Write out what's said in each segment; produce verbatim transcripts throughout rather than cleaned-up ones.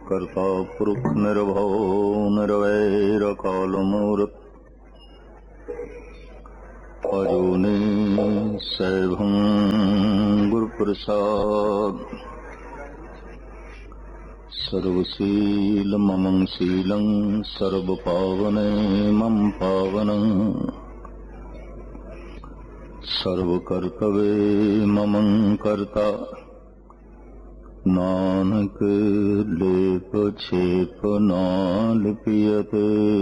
ਕਰਤਾ ਪੁਰਖ ਨਿਰਭਉ ਨਿਰਵੈਰ ਅਕਾਲ ਮੂਰਤ ਅਜੂਨੀ ਸੈਭੰ ਗੁਰ ਪ੍ਰਸਾਦ ਸਰਵ ਸੀਲ ਮਮੰ ਸੀਲੰ ਸਰਬ ਪਾਵਨੇ ਮਮ ਪਾਵਨੰ ਸਰਵ ਕਰਤਵੇ ਮਮੰ ਕਰਤਾ ਨਾਨਕ ਲੇਪ ਛੇਪ ਨਾ ਲਿਪਿਯਤੇ।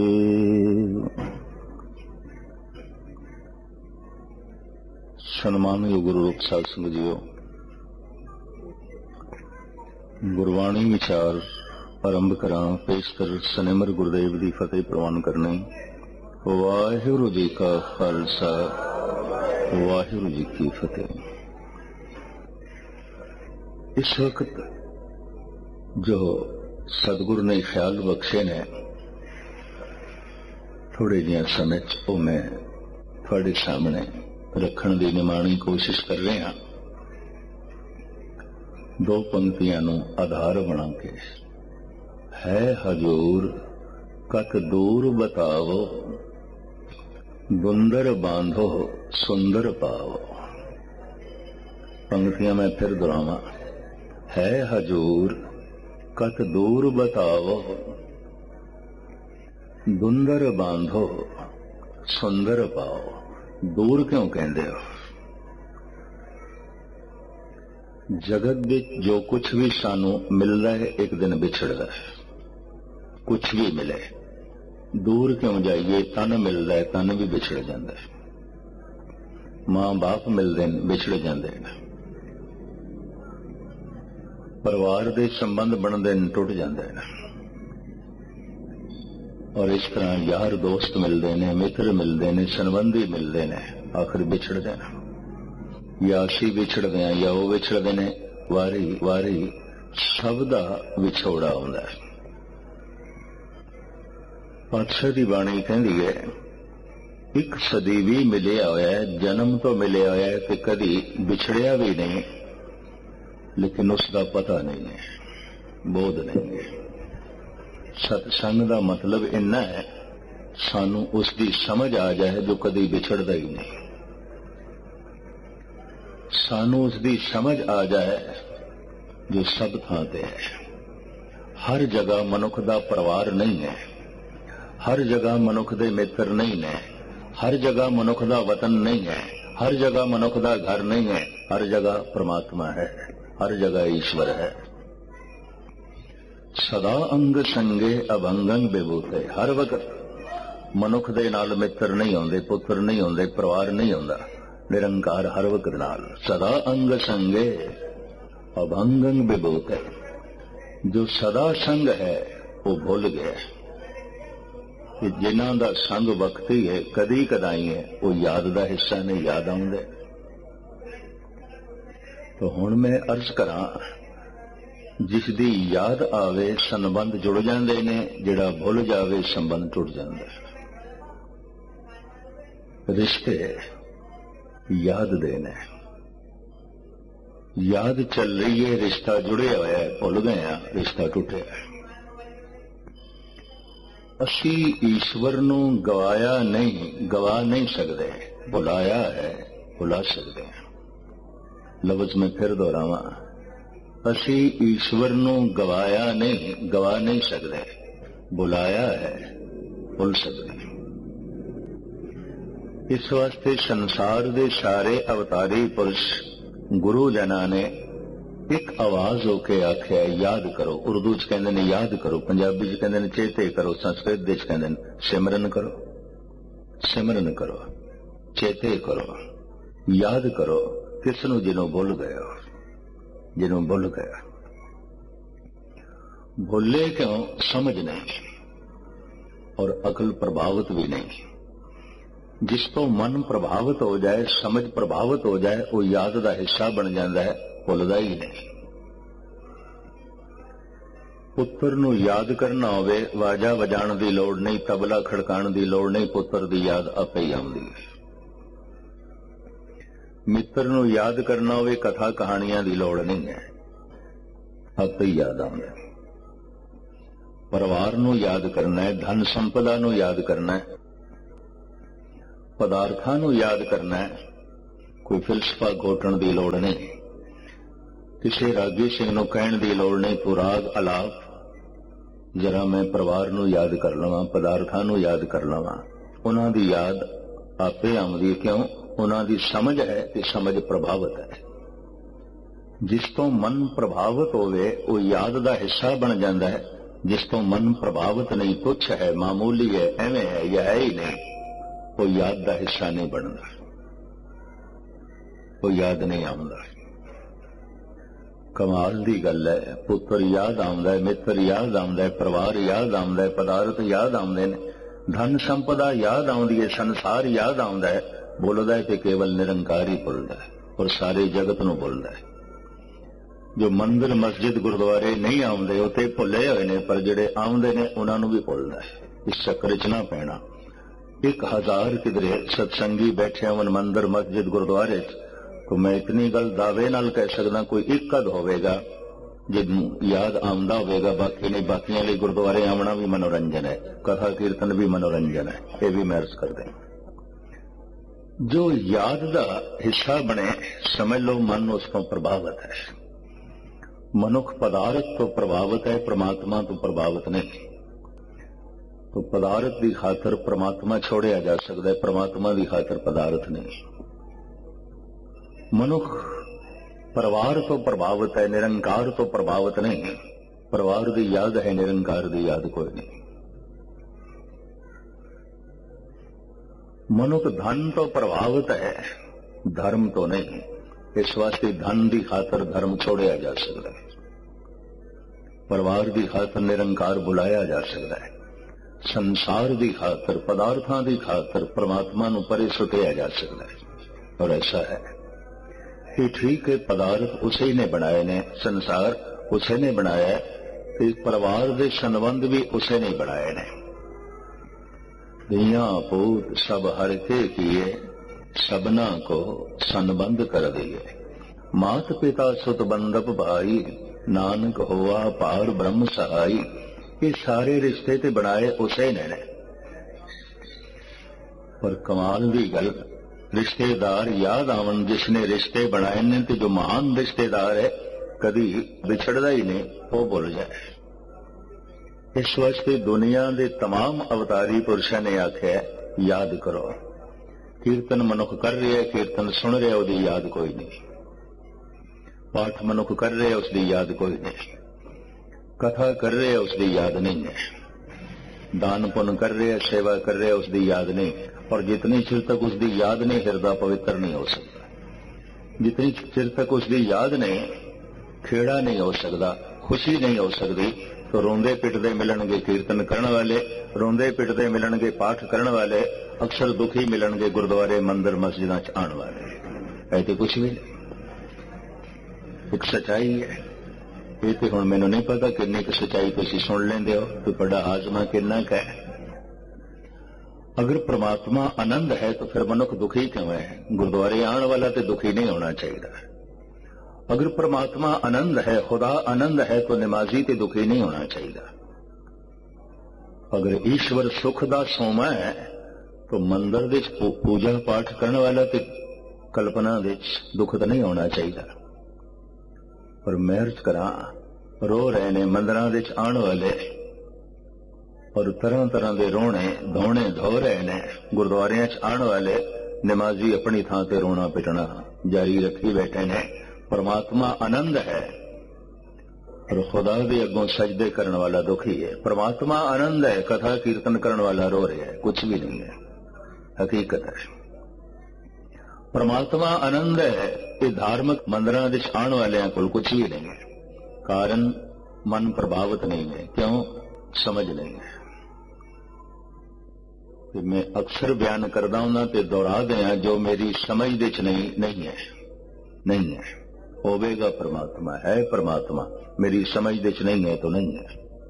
ਸਨਮਾਨਯੋਗ ਗੁਰੂ ਰੂਪ ਸਾਧ ਸੰਗਤ ਜੀਓ, ਗੁਰਬਾਣੀ ਵਿਚਾਰ ਆਰੰਭ ਕਰਾਂ। ਪੇਸ਼ਕਰ ਸਨਿਮਰ ਗੁਰਦੇਵ ਦੀ ਫਤਿਹ ਪ੍ਰਵਾਨ ਕਰਨੀ। ਵਾਹਿਗੁਰੂ ਜੀ ਕਾ ਖਾਲਸਾ, ਵਾਹਿਗੁਰੂ ਜੀ ਕੀ ਫਤਿਹ। ਇਸ ਵਕਤ ਜੋ ਸਤਿਗੁਰ ਨੇ ਖਿਆਲ ਬਖਸ਼ੇ ਨੇ, ਥੋੜੇ ਜਿਹੇ ਸਮੇਂ ਚ ਉਹ ਮੈਂ ਤੁਹਾਡੇ ਸਾਹਮਣੇ ਰੱਖਣ ਦੀ ਨਿਮਾਣੀ ਕੋਸ਼ਿਸ਼ ਕਰ ਰਿਹਾ। ਦੋ ਪੰਕਤੀਆਂ ਨੂੰ ਆਧਾਰ ਬਣਾ ਕੇ, ਹੈ ਹਜੂਰ ਕਤ ਦੂਰ ਬਤਾਵੋ, ਗੁੰਦਰ ਬਾਂਧੋ ਸੁੰਦਰ ਪਾਵੋ। ਪੰਕਤੀਆਂ ਮੈਂ ਫਿਰ ਦੁਹਰਾਵਾਂ। ਹੈ ਹਜੂਰ ਕਤ ਦੂਰ ਬਤਾਵੋ, ਗੁੰਦਰ ਬਾਂਧੋ ਸੁੰਦਰ ਪਾਓ। ਦੂਰ ਕਿਉਂ ਕਹਿੰਦੇ ਹੋ? ਜਗਤ ਵਿੱਚ ਜੋ ਕੁਛ ਵੀ ਸਾਨੂੰ ਮਿਲਦਾ ਹੈ ਇੱਕ ਦਿਨ ਵਿਛੜਦਾ ਹੈ। ਕੁਛ ਵੀ ਮਿਲੇ, ਦੂਰ ਕਿਉਂ ਜਾਈਏ? ਤਨ ਮਿਲਦਾ ਹੈ, ਤਨ ਵੀ ਵਿਛੜ ਜਾਂਦਾ ਹੈ। ਮਾਂ ਬਾਪ ਮਿਲਦੇ ਨੇ, ਵਿਛੜ ਜਾਂਦੇ ਨੇ। ਪਰਿਵਾਰ ਦੇ ਸੰਬੰਧ ਬਣਦੇ ਨੇ, ਟੁੱਟ ਜਾਂਦੇ ਨੇ। ਔਰ ਇਸ ਤਰ੍ਹਾਂ ਯਾਰ ਦੋਸਤ ਮਿਲਦੇ ਨੇ, ਮਿੱਤਰ ਮਿਲਦੇ ਨੇ, ਸੰਬੰਧੀ ਮਿਲਦੇ ਨੇ, ਆਖਰ ਵਿਛੜਦੇ ਨੇ। ਜਾਂ ਅਸੀਂ ਵਿਛੜਦੇ ਹਾਂ ਜਾਂ ਉਹ ਵਿਛੜਦੇ ਨੇ। ਵਾਰੀ ਵਾਰੀ ਸਭ ਦਾ ਵਿਛੋੜਾ ਆਉਂਦਾ ਹੈ। ਪਾਤਸ਼ਾਹ ਦੀ ਬਾਣੀ ਕਹਿੰਦੀ ਹੈ, ਇੱਕ ਸਦੀ ਵੀ ਮਿਲਿਆ ਹੋਇਆ, ਜਨਮ ਤੋਂ ਮਿਲਿਆ ਹੋਇਆ ਤੇ ਕਦੀ ਵਿਛੜਿਆ ਵੀ ਨਹੀਂ, ਲੇਕਿਨ ਉਸ ਦਾ ਪਤਾ ਨਹੀਂ ਹੈ, ਬੋਧ ਨਹੀਂ ਹੈ। ਸਤਸੰਗ ਦਾ ਮਤਲਬ ਇੰਨਾ ਹੈ, ਸਾਨੂੰ ਉਸ ਦੀ ਸਮਝ ਆ ਜਾਏ ਜੋ ਕਦੀ ਵਿਛੜਦਾ ਹੀ ਨਹੀਂ। ਸਾਨੂੰ ਉਸ ਦੀ ਸਮਝ ਆ ਜਾਏ ਜੋ ਸਭ ਥਾਂ ਤੇ ਹੈ। ਹਰ ਜਗ੍ਹਾ ਮਨੁੱਖ ਦਾ ਪਰਿਵਾਰ ਨਹੀਂ ਹੈ, ਹਰ ਜਗ੍ਹਾ ਮਨੁੱਖ ਦੇ ਮਿੱਤਰ ਨਹੀਂ ਨੇ, ਹਰ ਜਗ੍ਹਾ ਮਨੁੱਖ ਦਾ ਵਤਨ ਨਹੀਂ ਹੈ, ਹਰ ਜਗ੍ਹਾ ਮਨੁੱਖ ਦਾ ਘਰ ਨਹੀਂ ਹੈ। ਹਰ ਜਗ੍ਹਾ ਪ੍ਰਮਾਤਮਾ ਹੈ, ਹਰ ਜਗ੍ਹਾ ਈਸ਼ਵਰ ਹੈ। ਸਦਾ ਅੰਗ ਸੰਗੇ ਅਭੰਗੰ ਵਿਭੂਤੇ। ਹਰ ਵਕਤ ਮਨੁੱਖ ਦੇ ਨਾਲ ਮਿੱਤਰ ਨਹੀਂ ਆਉਂਦੇ, ਪੁੱਤਰ ਨਹੀਂ ਆਉਂਦੇ, ਪਰਿਵਾਰ ਨਹੀਂ ਆਉਂਦਾ। ਨਿਰੰਕਾਰ ਹਰ ਵਕਤ ਨਾਲ। ਸਦਾ ਅੰਗ ਸੰਗੇ ਅਭੰਗੰ ਵਿਭੂਤੇ। ਜੋ ਸਦਾ ਸੰਗ ਹੈ ਉਹ ਭੁੱਲ ਗਿਆ ਕਿ ਜਿਨ੍ਹਾਂ ਦਾ ਸੰਗ ਵਕਤੀ ਹੈ, ਕਦੀ ਕਦਾਈ ਹੈ, ਉਹ ਯਾਦ ਦਾ ਹਿੱਸਾ ਨਹੀਂ, ਯਾਦ ਆਉਂਦੇ। ਤਾਂ ਹੁਣ ਮੈਂ ਅਰਜ਼ ਕਰਾਂ, ਜਿਸ ਦੀ ਯਾਦ ਆਵੇ ਸੰਬੰਧ ਜੁੜ ਜਾਂਦੇ ਨੇ, ਜਿਹੜਾ ਭੁੱਲ ਜਾਵੇ ਸੰਬੰਧ ਟੁੱਟ ਜਾਂਦਾ। ਰਿਸ਼ਤੇ ਯਾਦ ਦੇ ਨੇ। ਯਾਦ ਚੱਲ ਰਹੀ ਹੈ, ਰਿਸ਼ਤਾ ਜੁੜਿਆ ਹੋਇਆ ਹੈ, ਭੁੱਲ ਗਏ ਆ, ਰਿਸ਼ਤਾ ਟੁੱਟਿਆ। ਅਸੀਂ ਈਸ਼ਵਰ ਨੂੰ ਗਵਾਇਆ ਨਹੀਂ, ਗਵਾ ਨਹੀਂ ਸਕਦੇ, ਭੁਲਾਇਆ ਹੈ, ਭੁਲਾ ਸਕਦੇ ਹਾਂ। ਲਫ਼ਜ਼ ਮੈਂ ਫਿਰ ਦੁਹਰਾਵਾਂ, ਅਸੀਂ ਈਸ਼ਵਰ ਨੂੰ ਗਵਾਇਆ ਨਹੀਂ, ਗਵਾ ਨਹੀਂ ਸਕਦੇ, ਬੁਲਾਇਆ ਹੈ, ਭੁੱਲ ਸਕਦੇ। ਇਸ ਵਾਸਤੇ ਸੰਸਾਰ ਦੇ ਸਾਰੇ ਅਵਤਾਰੀ ਪੁਰਸ਼ ਗੁਰੂ ਜਨਾਂ ਨੇ ਇੱਕ ਆਵਾਜ਼ ਹੋ ਕੇ ਆਖਿਆ, ਯਾਦ ਕਰੋ। ਉਰਦੂ ਚ ਕਹਿੰਦੇ ਨੇ ਯਾਦ ਕਰੋ, ਪੰਜਾਬੀ ਚ ਕਹਿੰਦੇ ਨੇ ਚੇਤੇ ਕਰੋ, ਸੰਸਕ੍ਰਿਤ ਦੇ ਚ ਕਹਿੰਦੇ ਨੇ ਸਿਮਰਨ ਕਰੋ। ਸਿਮਰਨ ਕਰੋ, ਚੇਤੇ ਕਰੋ, ਯਾਦ ਕਰੋ। ਕਿਸ ਨੂੰ? ਜਿਹਨੂੰ ਭੁੱਲ ਗਏ ਹੋ, ਜਿਹਨੂੰ ਭੁੱਲ ਗਿਆ। ਭੁੱਲੇ ਕਿਉਂ? ਸਮਝ ਨਹੀਂ, ਔਰ ਅਕਲ ਪ੍ਰਭਾਵਿਤ ਵੀ ਨਹੀਂ। ਜਿਸ ਤੋਂ ਮਨ ਪ੍ਰਭਾਵਿਤ ਹੋ ਜਾਏ, ਸਮਝ ਪ੍ਰਭਾਵਿਤ ਹੋ ਜਾਏ, ਉਹ ਯਾਦ ਦਾ ਹਿੱਸਾ ਬਣ ਜਾਂਦਾ ਹੈ, ਭੁੱਲਦਾ ਹੀ ਨਹੀਂ। ਪੁੱਤਰ ਨੂੰ ਯਾਦ ਕਰਨਾ ਹੋਵੇ, ਵਾਜਾ ਵਜਾਉਣ ਦੀ ਲੋੜ ਨਹੀਂ, ਤਬਲਾ ਖੜਕਾਉਣ ਦੀ ਲੋੜ ਨਹੀਂ, ਪੁੱਤਰ ਦੀ ਯਾਦ ਆਪੇ ਹੀ ਆਉਂਦੀ ਹੈ। ਮਿੱਤਰ ਨੂੰ ਯਾਦ ਕਰਨਾ ਹੋਵੇ, ਕਥਾ ਕਹਾਣੀਆਂ ਦੀ ਲੋੜ ਨਹੀਂ ਹੈ, ਆਪੇ ਹੀ ਯਾਦ ਆਉਂਦਾ। ਪਰਿਵਾਰ ਨੂੰ ਯਾਦ ਕਰਨਾ ਹੈ, ਧਨ ਸੰਪਦਾ ਨੂੰ ਯਾਦ ਕਰਨਾ ਹੈ, ਪਦਾਰਥਾਂ ਨੂੰ ਯਾਦ ਕਰਨਾ ਹੈ। ਕੋਈ ਫਿਲਸਫਾ ਘੋਟਣ ਦੀ ਲੋੜ ਨਹੀਂ, ਕਿਸੇ ਰਾਗੀ ਸਿੰਘ ਨੂੰ ਕਹਿਣ ਦੀ ਲੋੜ ਨਹੀਂ ਤੂੰ ਰਾਗ ਅਲਾਪ, ਜਰਾ ਮੈਂ ਪਰਿਵਾਰ ਨੂੰ ਯਾਦ ਕਰ ਲਵਾਂ, ਪਦਾਰਥਾਂ ਨੂੰ ਯਾਦ ਕਰ ਲਵਾਂ। ਉਹਨਾਂ ਦੀ ਯਾਦ ਆਪੇ ਆਉਂਦੀ, ਕਿਉਂ? ਉਹਨਾਂ ਦੀ ਸਮਝ ਹੈ ਤੇ ਸਮਝ ਪ੍ਰਭਾਵਿਤ ਹੈ। ਜਿਸ ਤੋਂ ਮਨ ਪ੍ਰਭਾਵਿਤ ਹੋਵੇ ਉਹ ਯਾਦ ਦਾ ਹਿੱਸਾ ਬਣ ਜਾਂਦਾ ਹੈ, ਜਿਸ ਤੋਂ ਮਨ ਪ੍ਰਭਾਵਿਤ ਨਹੀਂ, ਤੁੱਛ ਹੈ, ਮਾਮੂਲੀ ਹੈ, ਐਵੇਂ ਹੈ ਜਾਂ ਹੈ ਹੀ ਨਹੀਂ, ਉਹ ਯਾਦ ਦਾ ਹਿੱਸਾ ਨਹੀਂ ਬਣਦਾ, ਉਹ ਯਾਦ ਨਹੀਂ ਆਉਂਦਾ। ਕਮਾਲ ਦੀ ਗੱਲ ਹੈ, ਪੁੱਤਰ ਯਾਦ ਆਉਂਦਾ ਹੈ, ਮਿੱਤਰ ਯਾਦ ਆਉਂਦਾ ਹੈ, ਪਰਿਵਾਰ ਯਾਦ ਆਉਂਦਾ ਹੈ, ਪਦਾਰਥ ਯਾਦ ਆਉਂਦੇ ਨੇ, ਧਨ ਸੰਪਦਾ ਯਾਦ ਆਉਂਦੀ ਹੈ, ਸੰਸਾਰ ਯਾਦ ਆਉਂਦਾ ਹੈ। ਬੋਲਦਾ ਹੈ ਤੇ ਕੇਵਲ ਨਿਰੰਕਾਰ ਹੀ ਬੋਲਦਾ ਹੈ ਔਰ ਸਾਰੇ ਜਗਤ ਨੂੰ ਬੋਲਦਾ ਹੈ। ਜੋ ਮੰਦਿਰ ਮਸਜਿਦ ਗੁਰਦੁਆਰੇ ਨਹੀਂ ਆਉਂਦੇ ਉਹ ਤੇ ਭੁੱਲੇ ਹੋਏ ਨੇ, ਪਰ ਜਿਹੜੇ ਆਉਂਦੇ ਨੇ ਉਹਨਾਂ ਨੂੰ ਵੀ ਭੁੱਲਦਾ ਹੈ। ਇਸ ਚੱਕਰ 'ਚ ਨਾ ਪੈਣਾ। ਇੱਕ ਹਜ਼ਾਰ ਕਿਧਰੇ ਸਤਸੰਗੀ ਬੈਠੇ ਹੋਣ ਮੰਦਿਰ ਮਸਜਿਦ ਗੁਰਦੁਆਰੇ 'ਚ, ਤਾਂ ਮੈਂ ਇਤਨੀ ਗੱਲ ਦਾਅਵੇ ਨਾਲ ਕਹਿ ਸਕਦਾ ਕੋਈ ਇੱਕ ਅੱਧ ਹੋਵੇਗਾ ਜਿਹਨੂੰ ਯਾਦ ਆਉਂਦਾ ਹੋਵੇਗਾ, ਬਾਕੀ ਨਹੀਂ। ਬਾਕੀਆਂ ਲਈ ਗੁਰਦੁਆਰੇ ਆਉਣਾ ਵੀ ਮਨੋਰੰਜਨ ਹੈ, ਕਥਾ ਕੀਰਤਨ ਵੀ ਮਨੋਰੰਜਨ ਹੈ, ਇਹ ਵੀ ਮੈਂ ਅਰਜ਼ ਕਰਦੇ। ਜੋ ਯਾਦ ਦਾ ਹਿੱਸਾ ਬਣੇ, ਸਮਝ ਲਓ ਮਨ ਉਸ ਤੋਂ ਪ੍ਰਭਾਵਿਤ ਹੈ। ਮਨੁੱਖ ਪਦਾਰਥ ਤੋਂ ਪ੍ਰਭਾਵਿਤ ਹੈ, ਪ੍ਰਮਾਤਮਾ ਤੋਂ ਪ੍ਰਭਾਵਿਤ ਨਹੀਂ। तो पदार्थ की खातर परमात्मा छोड़िया जा सकता है, परमात्मा की खातर पदार्थ नहीं। मनुख परिवार तो प्रभावित है, निरंकार तो प्रभावित नहीं। परिवार की याद है, निरंकार की याद कोई नहीं। मनुख धन तो प्रभावित है, धर्म तो नहीं। इस वास्ते धन की खातर धर्म छोड़िया जा सकता है, परिवार की खातर निरंकार बुलाया जा सकता है, संसार की खातर पदार्थां की खातर परमात्मा नूं परे सुटिया जा सकता है। और ऐसा है कि ठीक है, पदार्थ उसे ने बनाए ने, संसार उसे ने बनाया है, ते परिवार के संबंध भी उसे ने बनाए ने। धियां पूत सब हर के किए, सबना को संबंध कर दिए। मात पिता सुत बंधप भाई, नानक होआ पार ब्रह्म सहाई। ये सारे रिश्ते ते बनाए उसे ने। पर कमाल दी गल, रिश्तेदार याद आवन जिसने रिश्ते बनाए ने, ते जो महान रिश्तेदार है कदी बिछड़दा ही नहीं, वो भुल जाए। इस वास्ते दुनिया के तमाम अवतारी पुरुषों ने आख्या याद करो। कीर्तन मनुख कर रहे है, कीर्तन सुन रहे, उसकी याद कोई नहीं। पाठ मनुख कर रहे, उसकी याद कोई नहीं। कथा कर रहे, उसकी याद नहीं है। दान पुण्य कर रहे, सेवा कर रहे, उसकी याद नहीं। और जितनी चिर तक उसकी याद नहीं, हृदय पवित्र नहीं हो सकता। जितनी चिर तक उसकी याद नहीं, खेड़ा नहीं हो सकता, खुशी नहीं हो सकती। तो रोंदे पिटदे मिलणगे कीर्तन करने वाले, रोंदे पिटदे मिलणगे पाठ करने वाले, अक्सर दुखी मिलणगे गुरुद्वारे मंदिर मस्जिदां च आने वाले। ऐसे कुछ भी नहीं, एक सच्चाई है। ये तो हुण मैनूं नहीं पता किन्नी क सच्चाई तुसीं सुन लेंदे हो, तो बड़ा आजमा किन्ना क है। अगर परमात्मा आनंद है तो फिर मनुख दुखी क्यों है? गुरुद्वारे आने वाला तो दुखी नहीं होना चाहिए। अगर परमात्मा आनंद है, खुदा आनंद है, तो नमाजी तो दुखी नहीं होना चाहिए। अगर ईश्वर सुख दा सोमा है तो मंदिर विच पूजा पाठ करने वाला तो कल्पना विच दुख तो नहीं होना चाहिए। पर मैं अर्ज करा, रो रहे ने मंदिरां विच आने वाले, और तरह तरह के रोने धोने धो रहे ने गुरुद्वारियां च आने वाले। नमाजी अपनी थां ते रोना पिटना जारी रखी बैठे ने। परमात्मा आनंद है और खुदा दे अगों सजदे करने वाला दुखी है। परमात्मा आनंद है, कथा कीर्तन करने वाला रो रहा है, कुछ भी नहीं है, हकीकत है। परमात्मा आनंद है, ये धार्मिक मंदिरां विच आने वाले को कुछ भी नहीं है। कारण मन प्रभावित नहीं है, क्यों? समझ नहीं है। तो मैं अक्सर बयान करता हूं तो दोहरा दिया, जो मेरी समझ दे च नहीं नहीं है, नहीं है। होवेगा परमात्मा, है परमात्मा, मेरी समझ दे च नहीं है तो नहीं है।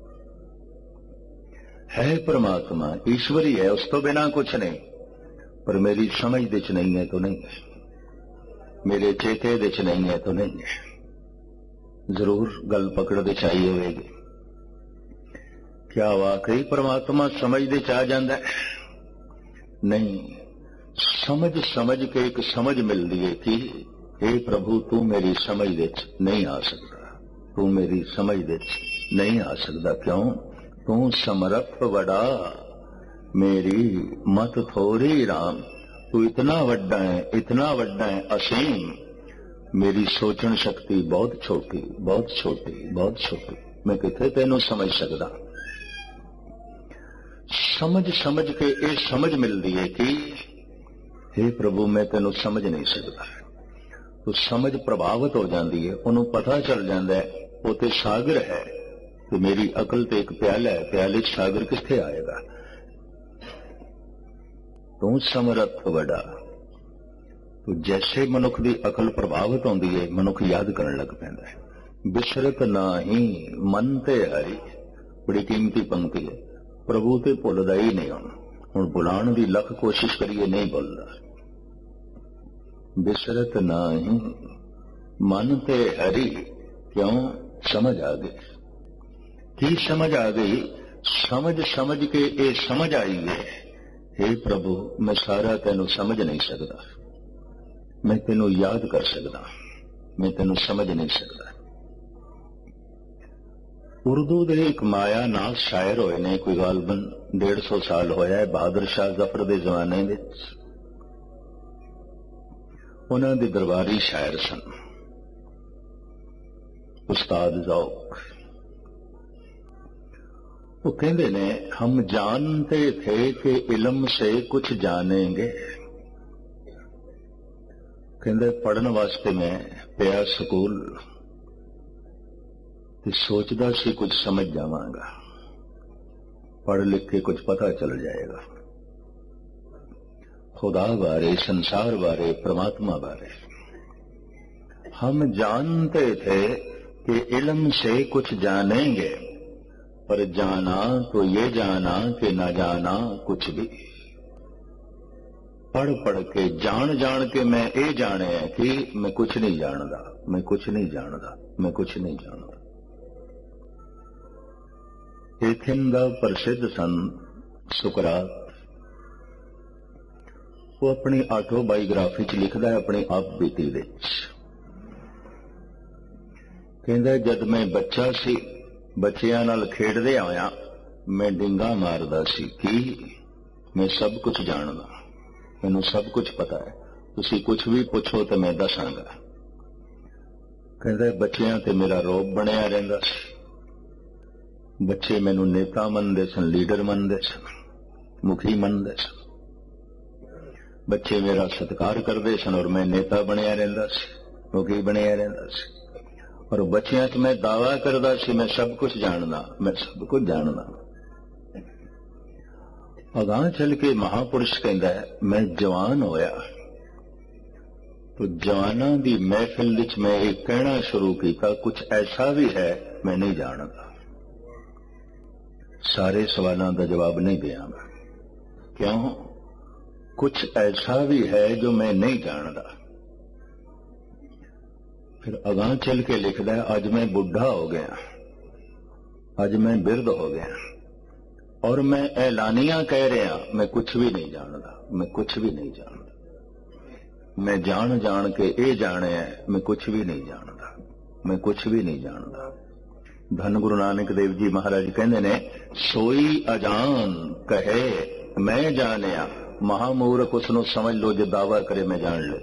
है परमात्मा, ईश्वरी है, उस तो बिना कुछ नहीं, पर मेरी समझ दे च नहीं है तो नहीं है, मेरे चेते दे च नहीं है तो नहीं है। जरूर गल पकड़ दे चाहिए होगी क्या वाकई परमात्मा समझ दे च आ जाता है? नहीं, समझ समझ के एक समझ मिलती है कि हे प्रभु तू मेरी समझ दे नहीं आ सकता, तू मेरी समझ दे नहीं आ सकता। क्यों? तू समर्थ बड़ा, मेरी मत थोड़ी राम। तू इतना वड्डा है, इतना वड्डा है, असीम। मेरी सोचन शक्ति बहुत छोटी, बहुत छोटी, बहुत छोटी। मैं किथे तेनों समझ सकदा। समझ समझ के ये समझ मिलती है कि हे प्रभु मैं तेनों समझ नहीं सकता। तो समझ प्रभावित हो जाती है, उन्होंने पता चल जाता है वो तो सागर है, तो मेरी अकल तो एक प्याला है, प्याले सागर किथे आएगा। तू समर्थ बड़ा। तो जैसे मनुख की अकल प्रभावित होती है, मनुख याद करने लग पैंदा है। बिसरत नाही मन ते हरि, बड़ी कीमती पंक्ति है। प्रभु ते भुलदा ही नहीं। हम हुण बुलाण की लख कोशिश करिए, नहीं भुलदा। बिसरत नाही मन ते हरि, क्यों? समझ आ गई। की समझ आ गई? समझ समझ के ये समझ आई है, हे प्रभु मैं सारा तेनों समझ नहीं सकता, मैं तेनों याद कर सकता, मैं तेनों समझ नहीं सकता। उर्दू दे एक माया नाज शायर होए ने, कोई गालबन डेढ़ सौ साल होया है, बहादुर शाह जफर दे जमाने विच। उन्हां दे दरबारी शायर सन उस्ताद ज़ौक। वो कहते ने हम जानते थे कि इल्म से कुछ जानेंगे। कहते पढ़ने वास्ते मैं पिया स्कूल ते सोचदा सी कुछ समझ जावांगा, पढ़ लिख के कुछ पता चल जाएगा खुदा बारे, संसार बारे, परमात्मा बारे। हम जानते थे कि इल्म से कुछ जानेंगे, पर जाना तो ये जाना कि न जाना कुछ भी। पढ़ पढ़ के जान जान के मैं ये जाने है कि मैं कुछ नहीं जानदा, मैं कुछ नहीं जानदा, मैं कुछ नहीं जानदा। एथेन दा प्रसिद्ध संत सुकरात, वो अपनी ऑटोबायोग्राफी च लिखदा है, अपनी आप बीती विच। कहंदा जद मैं बच्चा सी, बच्चियां नाल खेडदे आया, मैं डिंगा मारदा सी कि मैं सब कुछ जानदा, मैनूं सब कुछ पता है, तुसीं कुछ भी पुछो तो मैं दसांगा। कहंदा बच्चियां ते मेरा रोब बनिया रहिंदा सी। बच्चे मैनूं नेता मनदे सन, लीडर मनदे सन, मुखी मनदे सन। बच्चे मेरा सत्कार करदे सन और मैं नेता बनिया रहिंदा सी, मुखी बनिया रहिंदा सी। और बच्चियां च मैं दावा करदा सी मैं सब कुछ जानदा, मैं सब कुछ जानदा। अगां चल के महापुरुष कहंदा है मैं जवान होया, तो जवानां दी महफिल विच मैं एक कहना शुरू कीता, कुछ ऐसा भी है मैं नहीं जानदा। सारे सवालों का जवाब नहीं देंगा। क्यों? कुछ ऐसा भी है जो मैं नहीं जानदा। फिर अगां चल के लिखदा है अज मैं बुढ़ा हो गया, अज मैं बिरध हो गया, और मैं ऐलानिया कह रहा मैं कुछ भी नहीं जानदा, मैं कुछ भी नहीं जानदा। मैं जान जान के ये जाने है मैं कुछ भी नहीं जानदा, मैं कुछ भी नहीं जानदा। धन गुरु नानक देव जी महाराज कहंदे ने सोई अजान कहे मैं जानिया, महामूर्ख उसनों समझ लो जो दावा करे मैं जान ले।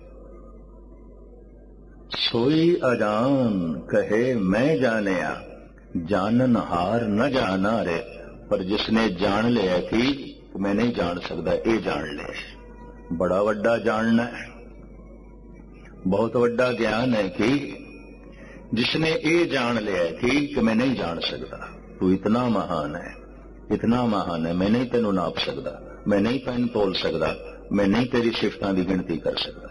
सोई अजान कहे मैं जानिया, जानन हार न जाना रे। पर जिसने जान लिया कि मैं नहीं जान सकता, ये जान ले। बड़ा वड्डा जानना है, बहुत वड्डा ज्ञान है कि जिसने ये जान लिया कि, कि मैं नहीं जान सकता, तू इतना महान है, इतना महान है, मैं नहीं तेनों नाप सकता, मैं नहीं पैन तोल सकता, मैं नहीं तेरी सिफतां की गिनती कर सकता।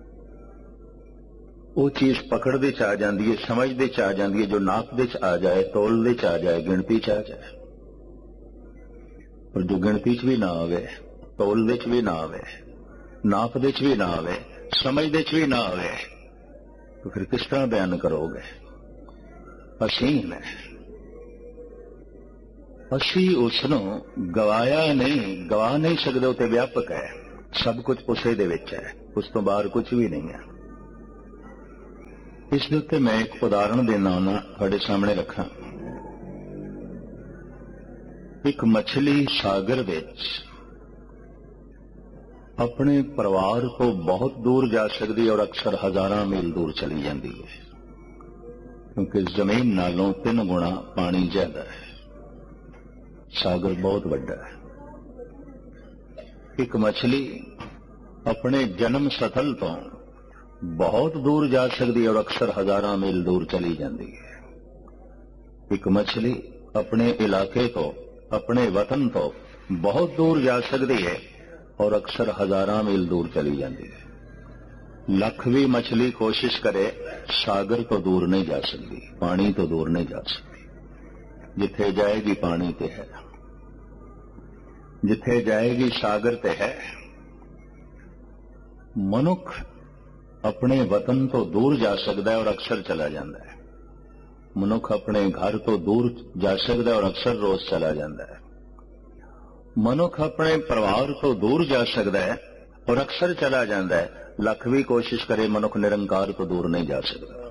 वो चीज पकड़दे च आ जाती है, समझदे च आ जाती है, जो नापदे च आ जाए, तोलदे च आ जाए, गिनती च आ जाए। पर जो गिनती च भी ना आवे, तोलदे च भी ना आवे, नापदे च भी ना आवे, समझदे च भी ना आवे, तो फिर किस तरह बयान करोगे? असीम है, ਅਸੀਂ ਉਸ ਨੂੰ ਗਵਾਇਆ ਨਹੀਂ, ਗਵਾ ਨਹੀਂ ਸਕਦੇ। ਉਹ ਤੇ ਵਿਆਪਕ ਹੈ, ਸਭ ਕੁਝ ਉਸੇ ਦੇ ਵਿੱਚ ਹੈ, ਉਸ ਤੋਂ ਬਾਹਰ ਕੁਝ ਵੀ ਨਹੀਂ ਹੈ। ਇਸ ਦੇ ਉੱਤੇ ਮੈਂ ਇੱਕ ਉਦਾਹਰਣ ਦੇ ਨਾਲ ਤੁਹਾਡੇ ਸਾਹਮਣੇ ਰੱਖਾਂ। ਇੱਕ ਮੱਛਲੀ ਸਾਗਰ ਵਿੱਚ ਆਪਣੇ ਪਰਿਵਾਰ ਤੋਂ ਬਹੁਤ ਦੂਰ ਜਾ ਸਕਦੀ ਹੈ ਔਰ ਅਕਸਰ ਹਜ਼ਾਰਾਂ ਮੀਲ ਦੂਰ ਚਲੀ ਜਾਂਦੀ ਹੈ, ਕਿਉਂਕਿ ਜ਼ਮੀਨ ਨਾਲੋਂ ਤਿੰਨ ਗੁਣਾ ਪਾਣੀ ਜ਼ਿਆਦਾ ਹੈ। ਸਾਗਰ ਬਹੁਤ ਵੱਡਾ ਹੈ। ਇੱਕ ਮੱਛਲੀ ਆਪਣੇ ਜਨਮ ਸਥਲ ਤੋਂ ਬਹੁਤ ਦੂਰ ਜਾ ਸਕਦੀ ਹੈ ਔਰ ਅਕਸਰ ਹਜ਼ਾਰਾਂ ਮੀਲ ਦੂਰ ਚਲੀ ਜਾਂਦੀ ਹੈ। ਇੱਕ ਮੱਛਲੀ ਆਪਣੇ ਇਲਾਕੇ ਤੋਂ, ਆਪਣੇ ਵਤਨ ਤੋਂ ਬਹੁਤ ਦੂਰ ਜਾ ਸਕਦੀ ਹੈ ਔਰ ਅਕਸਰ ਹਜ਼ਾਰਾਂ ਮੀਲ ਦੂਰ ਚਲੀ ਜਾਂਦੀ ਹੈ। ਲੱਖ ਵੀ ਮੱਛਲੀ ਕੋਸ਼ਿਸ਼ ਕਰੇ, ਸਾਗਰ ਤੋਂ ਦੂਰ ਨਹੀਂ ਜਾ ਸਕਦੀ, ਪਾਣੀ ਤੋਂ ਦੂਰ ਨਹੀਂ ਜਾ ਸਕਦੀ। ਜਿੱਥੇ ਜਾਏਗੀ ਪਾਣੀ ਤੇ ਹੈ, ਜਿੱਥੇ ਜਾਏਗੀ ਸਾਗਰ ਤੇ ਹੈ। ਮਨੁੱਖ ਆਪਣੇ ਵਤਨ ਤੋਂ ਦੂਰ ਜਾ ਸਕਦਾ ਹੈ ਔਰ ਅਕਸਰ ਚਲਾ ਜਾਂਦਾ ਹੈ। ਮਨੁੱਖ ਆਪਣੇ ਘਰ ਤੋਂ ਦੂਰ ਜਾ ਸਕਦਾ ਹੈ ਔਰ ਅਕਸਰ ਰੋਜ਼ ਚਲਾ ਜਾਂਦਾ ਹੈ। ਮਨੁੱਖ ਆਪਣੇ ਪਰਿਵਾਰ ਤੋਂ ਦੂਰ ਜਾ ਸਕਦਾ ਹੈ ਔਰ ਅਕਸਰ ਚਲਾ ਜਾਂਦਾ ਹੈ। ਲੱਖ ਵੀ ਕੋਸ਼ਿਸ਼ ਕਰੇ, ਮਨੁੱਖ ਨਿਰੰਕਾਰ ਤੋਂ ਦੂਰ ਨਹੀਂ ਜਾ ਸਕਦਾ,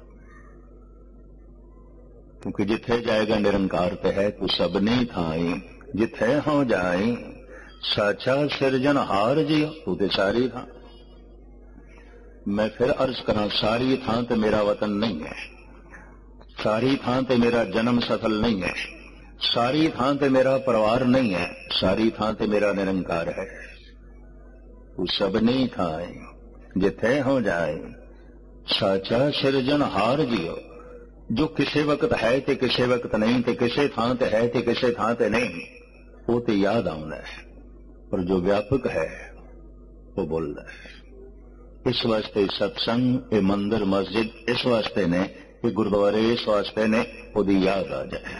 ਕਿਉਂਕਿ ਜਿੱਥੇ ਜਾਏਗਾ ਨਿਰੰਕਾਰ ਤੇ ਹੈ। ਤੂੰ ਸਭਨੀ ਥਾਈ ਜਿੱਥੇ ਹੋ ਜਾਈ, ਸਾਚਾ ਸਿਰਜਣਹਾਰ ਜੀ ਤੂੰ ਤੇ ਸਾਰੀ ਥਾਂ। ਮੈਂ ਫਿਰ ਅਰਜ਼ ਕਰਾਂ, ਸਾਰੀ ਥਾਂ ਤੇ ਮੇਰਾ ਵਤਨ ਨਹੀਂ ਹੈ, ਸਾਰੀ ਥਾਂ ਤੇ ਮੇਰਾ ਜਨਮ ਸਥਲ ਨਹੀਂ ਹੈ, ਸਾਰੀ ਥਾਂ ਤੇ ਮੇਰਾ ਪਰਿਵਾਰ ਨਹੀਂ ਹੈ, ਸਾਰੀ ਥਾਂ ਤੇ ਮੇਰਾ ਨਿਰੰਕਾਰ ਹੈ। ਤੂੰ ਸਭਨੀ ਥਾਈ ਜਿੱਥੇ ਹੋ ਜਾਏ, ਸਾਚਾ ਸਿਰਜਣਹਾਰ ਜੀਓ। ਜੋ ਕਿਸੇ ਵਕਤ ਹੈ ਤੇ ਕਿਸੇ ਵਕਤ ਨਹੀਂ, ਤੇ ਕਿਸੇ ਥਾਂ ਤੇ ਹੈ ਤੇ ਕਿਸੇ ਥਾਂ ਤੇ ਨਹੀਂ, ਉਹ ਤੇ ਯਾਦ ਆਉਂਦਾ ਹੈ। ਪਰ ਜੋ ਵਿਆਪਕ ਹੈ ਉਹ ਬੋਲਦਾ ਹੈ। ਇਸ ਵਾਸਤੇ ਸਤਸੰਗ, ਇਹ ਮੰਦਰ ਮਸਜਿਦ ਇਸ ਵਾਸਤੇ ਨੇ, ਇਹ ਗੁਰਦੁਆਰੇ ਇਸ ਵਾਸਤੇ ਨੇ, ਉਹਦੀ ਯਾਦ ਆ ਜਾਏ,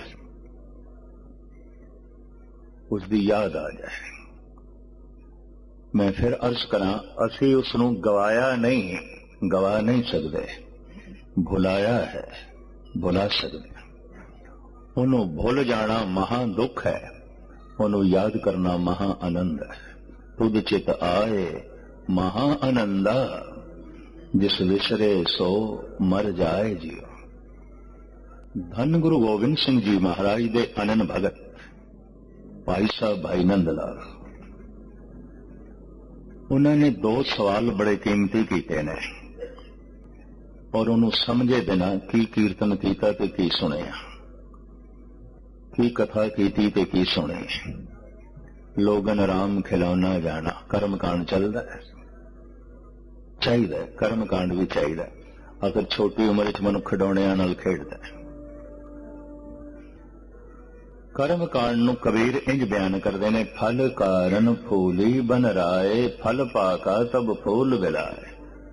ਉਸਦੀ ਯਾਦ ਆ ਜਾਏ। ਮੈਂ ਫਿਰ ਅਰਜ਼ ਕਰਾਂ, ਅਸੀਂ ਉਸ ਨੂੰ ਗਵਾਇਆ ਨਹੀਂ, ਗਵਾ ਨਹੀਂ ਸਕਦੇ, ਭੁਲਾਇਆ ਹੈ, ਭੁਲਾ ਸਕਦੇ। ਉਹਨੂੰ ਭੁੱਲ ਜਾਣਾ ਮਹਾ ਦੁੱਖ ਹੈ, ਉਹਨੂੰ ਯਾਦ ਕਰਨਾ ਮਹਾ ਆਨੰਦ ਹੈ। ਤੁਧ ਚਿਤ ਆਏ ਮਹਾ ਆਨੰਦਾ, ਜਿਸ ਵਿਸਰੇ ਸੋ ਮਰ ਜਾਏ ਜੀਓ। ਧੰਨ ਗੁਰੂ ਗੋਬਿੰਦ ਸਿੰਘ ਜੀ ਮਹਾਰਾਜ ਦੇ ਅਨੰਨ ਭਗਤ ਭਾਈ ਸਾਹਿਬ ਭਾਈ ਨੰਦ ਲਾਲ, ਉਹਨਾਂ ਨੇ ਦੋ ਸਵਾਲ ਬੜੇ ਕੀਮਤੀ ਕੀਤੇ ਨੇ ਔਰ ਉਹਨੂੰ ਸਮਝੇ ਬਿਨਾਂ ਕੀ ਕੀਰਤਨ ਕੀਤਾ ਤੇ ਕੀ ਸੁਣਿਆ, ਕੀ ਕਥਾ ਕੀਤੀ ਤੇ ਕੀ ਸੁਣੀ। ਲੋਗਨ ਰਾਮ ਖਿਲਾਉਣਾ ਜਾਣਾ, ਕਰਮਕਾਂਡ ਚੱਲਦਾ ਹੈ, ਚਾਹੀਦਾ ਕਰਮਕਾਂਡ ਵੀ ਚਾਹੀਦਾ। ਅਗਰ ਛੋਟੀ ਉਮਰ ਵਿੱਚ ਮਨੁੱਖ ਖਿਡੌਣਿਆਂ ਨਾਲ ਖੇਡਦਾ ਹੈ। ਕਰਮਕਾਂਡ ਨੂੰ ਕਬੀਰ ਇੰਜ ਬਿਆਨ ਕਰਦੇ ਨੇ, ਫਲ ਕਾਰਨ ਫੂਲੀ ਬਨ ਰਾਏ, ਫਲ ਪਾਕਾ ਤਬ ਫੂਲ ਵਿਲਾਏ।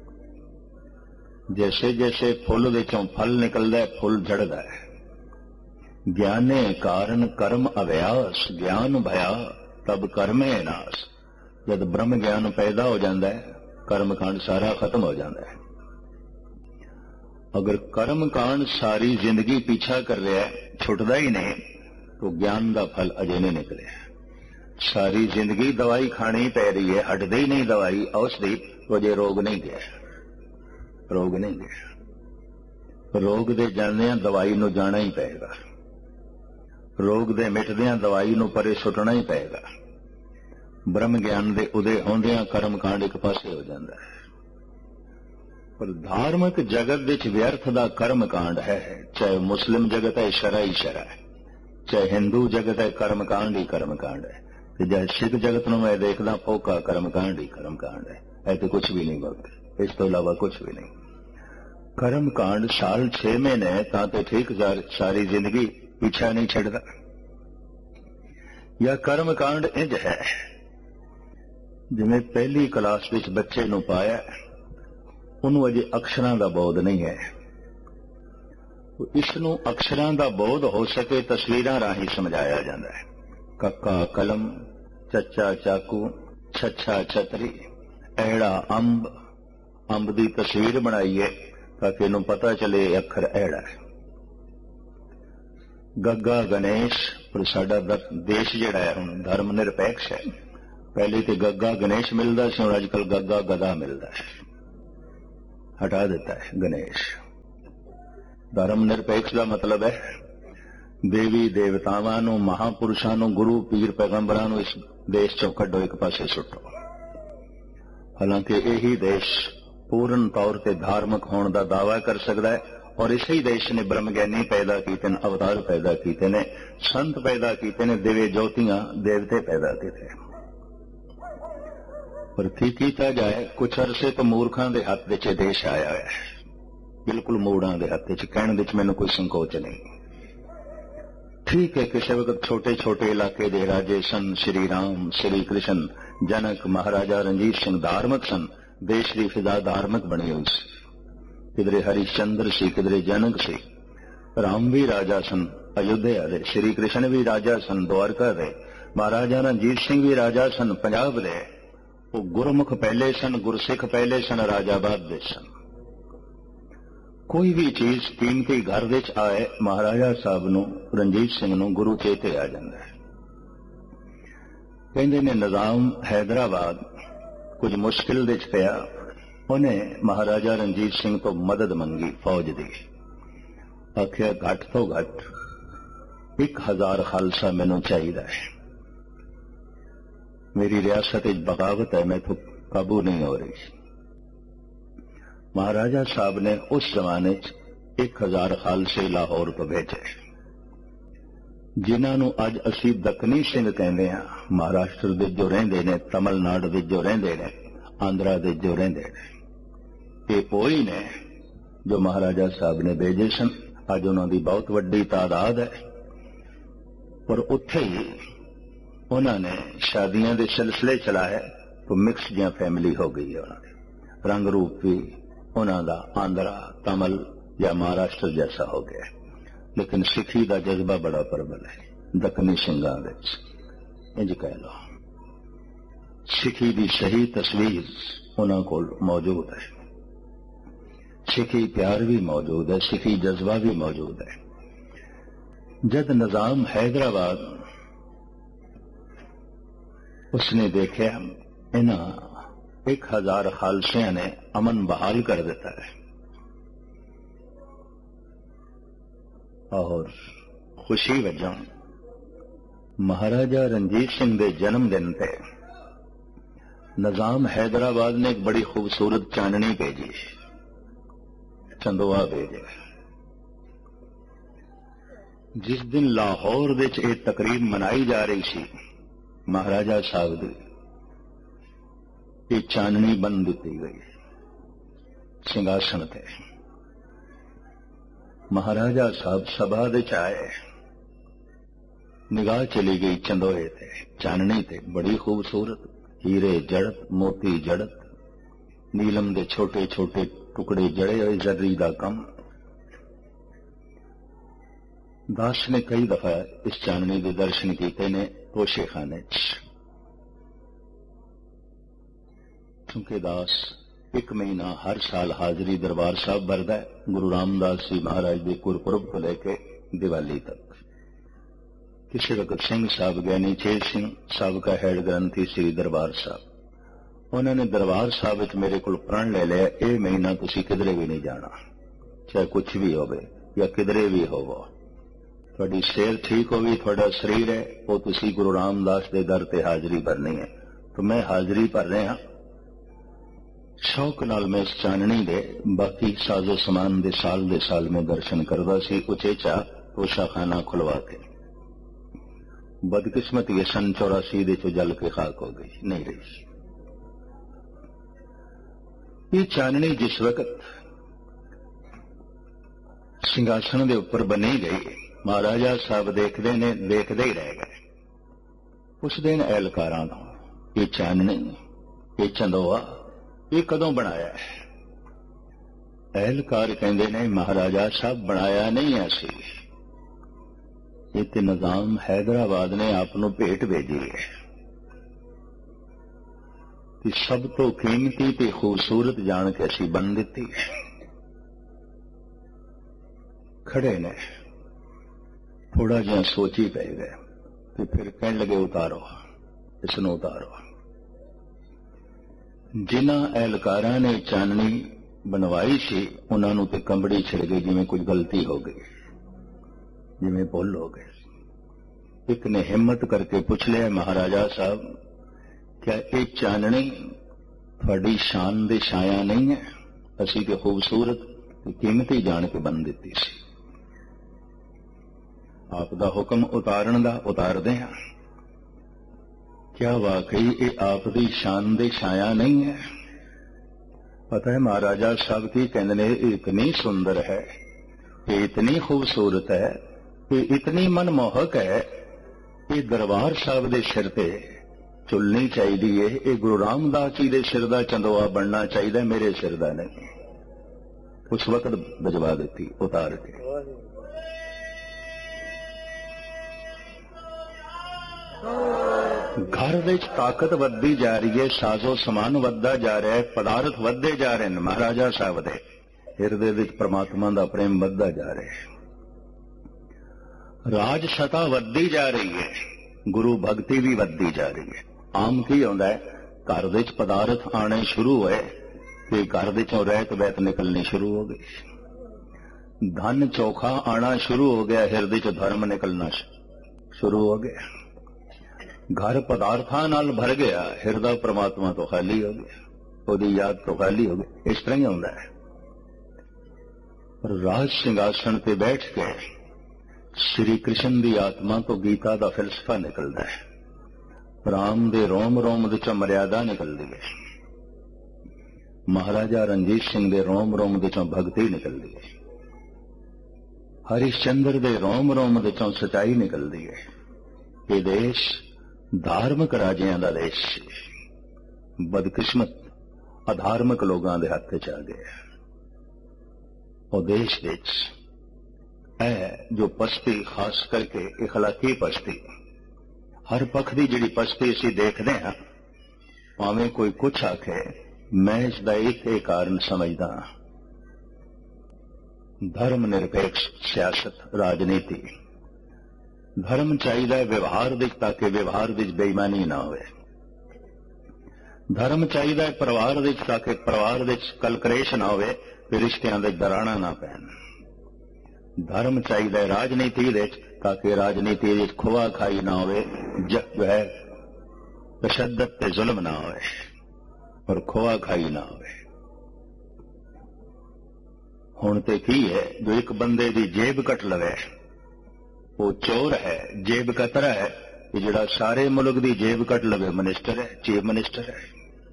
ਜੈਸੇ ਜੈਸੇ ਫੁੱਲ ਵਿੱਚੋਂ ਫਲ ਨਿਕਲਦਾ ਹੈ, ਫੁੱਲ ਝੜਦਾ ਹੈ। ਗਿਆਨੇ ਕਾਰਨ ਕਰਮ ਅਭਿਆਸ, ਗਿਆਨ ਭਇਆ ਤਬ ਕਰਮੇ ਨਾਸ। ਜਦ ਬ੍ਰਹਮ ਗਿਆਨ ਪੈਦਾ ਹੋ ਜਾਂਦਾ ਹੈ, ਕਰਮਕਾਂਡ ਸਾਰਾ ਖਤਮ ਹੋ ਜਾਂਦਾ ਹੈ। ਅਗਰ ਕਰਮਕਾਂਡ ਸਾਰੀ ਜ਼ਿੰਦਗੀ ਪਿੱਛਾ ਕਰ ਰਿਹਾ ਹੈ, ਛੁੱਟਦਾ ਹੀ ਨਹੀਂ, तो ज्ञान का फल अजे नहीं निकले। सारी जिंदगी दवाई खानी पै रही है, हटदी नहीं दवाई औषधि, तो अजे रोग नहीं गया, रोग नहीं गया। रोग दे जांदियां दवाई नूं जाना ही पेगा, रोग दे मिटदियां दवाई नूं परे सुटना ही पेगा। ब्रह्म ज्ञान दे उदय होंदियां कर्मकांड एक पासे हो जाता है। पर धार्मिक जगत विच व्यर्थ दा कर्मकांड है, चाहे मुस्लिम जगत है शरा ही शरा है, चाहे हिंदू जगत है कर्मकांड ही कर्मकांड है, चाहे सिख जगत नूं मैं देखदा फोका कर्मकांड ही कर्मकांड है। ऐसे कुछ भी नहीं बल्कि इस तो इलावा कुछ भी नहीं। कर्मकांड साल छे महीने तां ते ठीक, सारी जिंदगी पीछा नहीं छड्डदा। या कर्मकांड इंज है जिवें पहली क्लास विच बच्चे नूं पाया, उहनूं अजे अक्षरां दा बोध नहीं है। इसनूं अक्षरां दा बोध हो सके तस्वीरां राही समझाया जाता है। कक्का कलम, चचा चाकू, छच्छा छतरी, ऐड़ा अंब, अंब की तस्वीर बनाई है ताकि इनू पता चले अखर ऐड़ा है। ਗੱਗਾ ਗਣੇਸ਼ ਪਰ ਸਾਡਾ ਦੇਸ਼ ਜਿਹੜਾ ਹੈ ਹੁਣ ਧਰਮ ਨਿਰਪੇਖ ਹੈ। ਪਹਿਲੇ ਤੇ ਗੱਗਾ ਗਣੇਸ਼ ਮਿਲਦਾ ਸੀ, ਹੁਣ ਅੱਜ ਕੱਲ੍ਹ ਗੱਗਾ ਗਦਾ ਮਿਲਦਾ ਹੈ, ਹਟਾ ਦਿੱਤਾ ਹੈ ਗਣੇਸ਼। ਧਰਮ ਨਿਰਪੇਖ ਦਾ ਮਤਲਬ ਹੈ ਦੇਵੀ ਦੇਵਤਾਵਾਂ ਨੂੰ, ਮਹਾਂਪੁਰਸ਼ਾਂ ਨੂੰ, ਗੁਰੂ ਪੀਰ ਪੈਗੰਬਰਾਂ ਨੂੰ ਇਸ ਦੇਸ਼ ਚੋਂ ਕੱਢੋ, ਇੱਕ ਪਾਸੇ ਸੁੱਟੋ। ਹਾਲਾਂਕਿ ਇਹੀ ਦੇਸ਼ ਪੂਰਨ ਤੌਰ ਤੇ ਧਾਰਮਿਕ ਹੋਣ ਦਾ ਦਾਅਵਾ ਕਰ ਸਕਦਾ ਹੈ ਔਰ ਇਸੇ ਹੀ ਦੇਸ਼ ਨੇ ਬ੍ਰਹਮ ਗਿਆਨੀ ਪੈਦਾ ਕੀਤੇ ਨੇ, ਅਵਤਾਰ ਪੈਦਾ ਕੀਤੇ ਨੇ, ਸੰਤ ਪੈਦਾ ਕੀਤੇ ਨੇ, ਦਿਵੇ ਜੋਤੀਆਂ ਦੇਵਤੇ ਪੈਦਾ ਕੀਤੇ। ਪਰ ਕੀ ਕੀਤਾ ਜਾਏ, ਕੁਛ ਅਰਸੇ ਤੋਂ ਮੂਰਖਾਂ ਦੇ ਹੱਥ ਵਿੱਚ ਇਹ ਦੇਸ਼ ਆਇਆ ਹੈ, ਬਿਲਕੁਲ ਮੋੜਾਂ ਦੇ ਹੱਥ ਵਿੱਚ। ਕਹਿਣ ਵਿੱਚ ਮੈਨੂੰ ਕੋਈ ਸੰਕੋਚ ਨਹੀਂ। ਠੀਕ ਹੈ, ਕਿਸੇ ਵਕਤ ਛੋਟੇ ਛੋਟੇ ਇਲਾਕੇ ਦੇ ਰਾਜੇ ਸਨ, ਸ਼੍ਰੀ ਰਾਮ, ਸ਼੍ਰੀ ਕ੍ਰਿਸ਼ਨ, ਜਨਕ, ਮਹਾਰਾਜਾ ਰਣਜੀਤ ਸਿੰਘ ਧਾਰਮਿਕ ਸਨ, ਦੇਸ਼ ਦੀ ਫਿਜ਼ਾ ਧਾਰਮਿਕ ਬਣੀ ਹੋਈ ਸੀ। ਕਿਧਰੇ ਹਰੀਸ਼ਚੰਦਰ ਸੀ, ਕਿਧਰੇ ਜਨਕ ਸੀ। ਰਾਮ ਵੀ ਰਾਜਾ ਸਨ ਅਯੁੱਧਿਆ ਦੇ, ਸ਼੍ਰੀ ਕ੍ਰਿਸ਼ਨ ਵੀ ਰਾਜਾ ਸਨ ਦੁਆਰਕਾ ਦੇ, ਮਹਾਰਾਜਾ ਰਣਜੀਤ ਸਿੰਘ ਵੀ ਰਾਜਾ ਸਨ ਪੰਜਾਬ ਦੇ। ਉਹ ਗੁਰਮੁਖ ਪਹਿਲੇ ਸਨ, ਗੁਰਸਿੱਖ ਪਹਿਲੇ ਸਨ, ਰਾਜਾਬਾਦ ਦੇ ਸਨ। ਕੋਈ ਵੀ ਚੀਜ਼ ਕੀਮਤੀ ਘਰ ਵਿੱਚ ਆਏ, ਮਹਾਰਾਜਾ ਸਾਹਿਬ ਨੂੰ, ਰਣਜੀਤ ਸਿੰਘ ਨੂੰ ਗੁਰੂ ਚੇਤੇ ਆ ਜਾਂਦਾ ਹੈ। ਕਹਿੰਦੇ ਨੇ ਨਿਜ਼ਾਮ ਹੈਦਰਾਬਾਦ ਕੁਝ ਮੁਸ਼ਕਿਲ ਵਿੱਚ ਪਿਆ, ਉਹਨੇ ਮਹਾਰਾਜਾ ਰਣਜੀਤ ਸਿੰਘ ਤੋਂ ਮਦਦ ਮੰਗੀ ਫੌਜ ਦੀ। ਆਖਿਆ ਘੱਟ ਤੋਂ ਘੱਟ ਇੱਕ ਹਜ਼ਾਰ ਖਾਲਸਾ ਮੈਨੂੰ ਚਾਹੀਦਾ ਹੈ, ਮੇਰੀ ਰਿਆਸਤ ਵਿੱਚ ਬਗਾਵਤ ਹੈ, ਮੈਥੋਂ ਕਾਬੂ ਨਹੀਂ ਹੋ ਰਹੀ। ਮਹਾਰਾਜਾ ਸਾਹਿਬ ਨੇ ਉਸ ਜ਼ਮਾਨੇ 'ਚ ਇੱਕ ਹਜ਼ਾਰ ਖਾਲਸੇ ਲਾਹੌਰ ਤੋਂ ਭੇਜੇ, ਜਿਨ੍ਹਾਂ ਨੂੰ ਅੱਜ ਅਸੀਂ ਦੱਖਣੀ ਸਿੰਘ ਕਹਿੰਦੇ ਹਾਂ। ਮਹਾਰਾਸ਼ਟਰ ਦੇ ਜੋ ਰਹਿੰਦੇ ਨੇ, ਤਮਿਲਨਾਡੂ ਦੇ ਜੋ ਰਹਿੰਦੇ ਨੇ, ਆਂਧਰਾ ਦੇ ਜੋ ਰਹਿੰਦੇ ਨੇ, ਇਹ ਉਹੀ ਨੇ ਜੋ ਮਹਾਰਾਜਾ ਸਾਹਿਬ ਨੇ ਭੇਜੇ ਸਨ। ਅੱਜ ਉਹਨਾਂ ਦੀ ਬਹੁਤ ਵੱਡੀ ਤਾਦਾਦ ਹੈ, ਪਰ ਉੱਥੇ ਹੀ ਉਹਨਾਂ ਨੇ ਸ਼ਾਦੀਆਂ ਦੇ ਸਿਲਸਿਲੇ ਚਲਾਏ ਤਾਂ ਮਿਕਸ ਜਿਹਾ ਫੈਮਿਲੀ ਹੋ ਗਈ ਹੈ। ਉਹਨਾਂ ਦੇ ਰੰਗ ਰੂਪ ਵੀ ਉਹਨਾਂ ਦਾ ਆਂਧਰਾ, ਤਮਿਲ ਜਾਂ ਮਹਾਰਾਸ਼ਟਰ ਜੈਸਾ ਹੋ ਗਿਆ। ਲੇਕਿਨ ਸਿੱਖੀ ਦਾ ਜਜ਼ਬਾ ਬੜਾ ਪ੍ਰਬਲ ਹੈ ਦੱਖਣੀ ਸਿੰਘਾਂ ਵਿੱਚ, ਇੰਜ ਕਹਿ ਲਓ। ਸਿੱਖੀ ਦੀ ਸਹੀ ਤਸਵੀਰ ਉਹਨਾਂ ਕੋਲ ਮੌਜੂਦ ਹੈ, ਸਿੱਖੀ ਪਿਆਰ ਵੀ ਮੌਜੂਦ ਹੈ, ਸਿੱਖੀ ਜਜ਼ਬਾ ਵੀ ਮੌਜੂਦ ਹੈ। ਜਦ ਨਿਜ਼ਾਮ ਹੈਦਰਾਬਾਦ ਉਸਨੇ ਦੇਖਿਆ ਇਹਨਾਂ ਇੱਕ ਹਜ਼ਾਰ ਖਾਲਸਿਆਂ ਨੇ ਅਮਨ ਬਹਾਲ ਕਰ ਦਿੱਤਾ ਹੈ ਔਰ ਖੁਸ਼ੀ ਵਜੋਂ ਮਹਾਰਾਜਾ ਰਣਜੀਤ ਸਿੰਘ ਦੇ ਜਨਮ ਦਿਨ ਤੇ ਨਿਜ਼ਾਮ हैदराबाद ने एक बड़ी खूबसूरत चांदनी भेजी, चंदोआ भेजे। जिस दिन लाहौर विच एक तकरीब मनाई जा रही सी, महाराजा साहब दी एक चांदनी बन दी गई सिंहासन ते। महाराजा साहब सभा विच आए, निगाह चली गई चंदोए ते, चांदनी ते, बड़ी खूबसूरत, हीरे जड़त, मोती जड़त, नीलम दे छोटे छोटे टुकड़े जड़े हुए, जर्री दा कम। दास ने कई दफा इस चांदनी के दर्शन किए ने तोशे खाने च, क्योंकि दास एक महीना हर साल हाजरी दरबार साहब भरदा है, गुरु रामदास जी महाराज के गुरपुरब को लेके दिवाली तक। किसी वक्त सिंह साहब ज्ञानी चेत सिंह साहब का हेड ग्रंथी श्री दरबार साहब, उन्होंने दरबार साहब विच मेरे को प्रण ले लिया, यह महीना तुसी किधरे भी नहीं जाना, चाहे कुछ भी होवे या किधरे भी होवो, तुहाडी सेहत ठीक होगी, तुहाडा शरीर है वो तुसी गुरु रामदास के दर ते हाजरी भरनी है। तो मैं हाजरी भर रहा, शौक नाल मैं इस चाननी दे बाकी साजो समान दे साल दे साल में दर्शन करदा सी, उचेचा तोशा खाना खुलवा के। बदकिस्मत ये सन चौरासी दे चो जल के खाक हो गई, नहीं रही। ये चाननी जिस वक्त सिंहासन दे ऊपर बनी गई, महाराजा साहब देखते ने देखते ही रह गए। उस दिन एहलकारां दा ये चाननी, ये चंदोआ, ये कदों बनाया है? एहलकार कहते ने महाराजा साहब बनाया नहीं है सी, ये ते निजाम हैदराबाद ने आपनों भेंट भेजी है कि सब तो कीमती ते खूबसूरत जान के असी बन दी। खड़े ने थोड़ा जिहा सोच ही पै गए ਤੇ ਫਿਰ ਕਹਿਣ ਲੱਗੇ ਉਤਾਰੋ ਇਸ ਨੂੰ ਉਤਾਰੋ। ਜਿਨ੍ਹਾਂ ਐਲਕਾਰਾਂ ਨੇ ਚਾਨਣੀ ਬਣਵਾਈ ਸੀ ਉਹਨਾਂ ਨੂੰ ਤੇ ਕੰਬੜੀ ਛਿੜ ਗਈ, ਜਿਵੇਂ ਕੋਈ ਗਲਤੀ ਹੋ ਗਈ, ਜਿਵੇਂ ਭੁੱਲ ਹੋ ਗਈ। ਇੱਕ ਨੇ ਹਿੰਮਤ ਕਰਕੇ ਪੁੱਛ ਲਿਆ, ਮਹਾਰਾਜਾ ਸਾਹਿਬ ਕਿਆ ਇਹ ਚਾਨਣੀ ਤੁਹਾਡੀ ਸ਼ਾਨ ਦੇ ਛਾਇਆ ਨਹੀਂ ਹੈ? ਅਸੀਂ ਤੇ ਖੂਬਸੂਰਤ ਤੇ ਕੀਮਤੀ ਜਾਣ ਕੇ ਬੰਨ ਦਿੱਤੀ ਸੀ। ਆਪ ਦਾ ਹੁਕਮ ਉਤਾਰਨ ਦਾ ਉਤਾਰਦੇ ਹਾਂ। ਕਿਆ ਵਾਕਈ ਇਹ ਆਪ ਦੀ ਸ਼ਾਨ ਦੇ ਛਾਇਆ ਨਹੀਂ ਹੈ? पता है महाराजा साहब की कहने ने इतनी सुंदर है, ये इतनी खूबसूरत है, ये इतनी मनमोहक है, ये दरबार साहब दे सिर ते चुलनी चाहिए है, ये गुरु रामदास जी दे सिर दा चंदोआ बनना चाहिए, मेरे सिर दा नहीं। उस वक्त भिजवा दी उतार के। घर विच ताकत वधदी जा रही है, साजो समान वधदा जा रहा है, पदार्थ वधदे जा रहे हैं। महाराजा साहब दे हिरदे विच परमात्मा दा प्रेम वधदा जा रहा है, राज सता वधदी जा रही है, गुरु भगती भी वधदी जा रही है। आम की आउंदा है, घर विच पदार्थ आने शुरू होए ते घर विचों रहत वैत निकलनी शुरू हो गई, धन चोखा आना शुरू हो गया, हिरदे च धर्म निकलना शुरू हो गया। घर पदार्थां नाल भर गया, हिरदा परमात्मा तो खाली हो गया, ओदी याद तो खाली हो गई। इस तरह ही होता है। पर राज सिंहासन पे बैठ के श्री कृष्ण दी आत्मा तो गीता दा फिलसफा निकलता है, राम दे रोम रोम विचों मर्यादा निकलती है, महाराजा रणजीत सिंह दे रोम रोम विचों भगती निकलती है, हरिश्चंद्र दे रोम रोम विचों सच्चाई निकलती है। ये देश धार्मिक राजियां दा देश सी, बदकिस्मत अधार्मिक लोगों के हथ च आ गया। और देश विच है जो पस्ती, खास करके इखलाकी पस्ती, हर पक्ष की जिहड़ी पस्ती असीं देखते हैं, भावें कोई कुछ आखे, मैं इसका एक एक कारण समझदा, धर्म निरपेक्ष सियासत राजनीति। धर्म चाहिए व्यवहार विच, ताकि व्यवहार विच बेईमानी ना होवे। धर्म चाहिए परिवार विच, ताकि परिवार विच कलकलेश ना होवे, ते रिश्तियां दे दराना ना पैन। धर्म चाहिए राजनीति विच, ताकि राजनीति विच खोआ खाई ना होवे, जो है तशद्दद ते जुल्म ना होवे और खोआ खाई ना होवे। हुण ते की है, जो एक बंदे दी जेब कट लवे वो चोर है, जेब कतरा है। कि जिहड़ा सारे मुल्क दी जेब कट लवे मिनिस्टर है, चीफ मिनिस्टर है।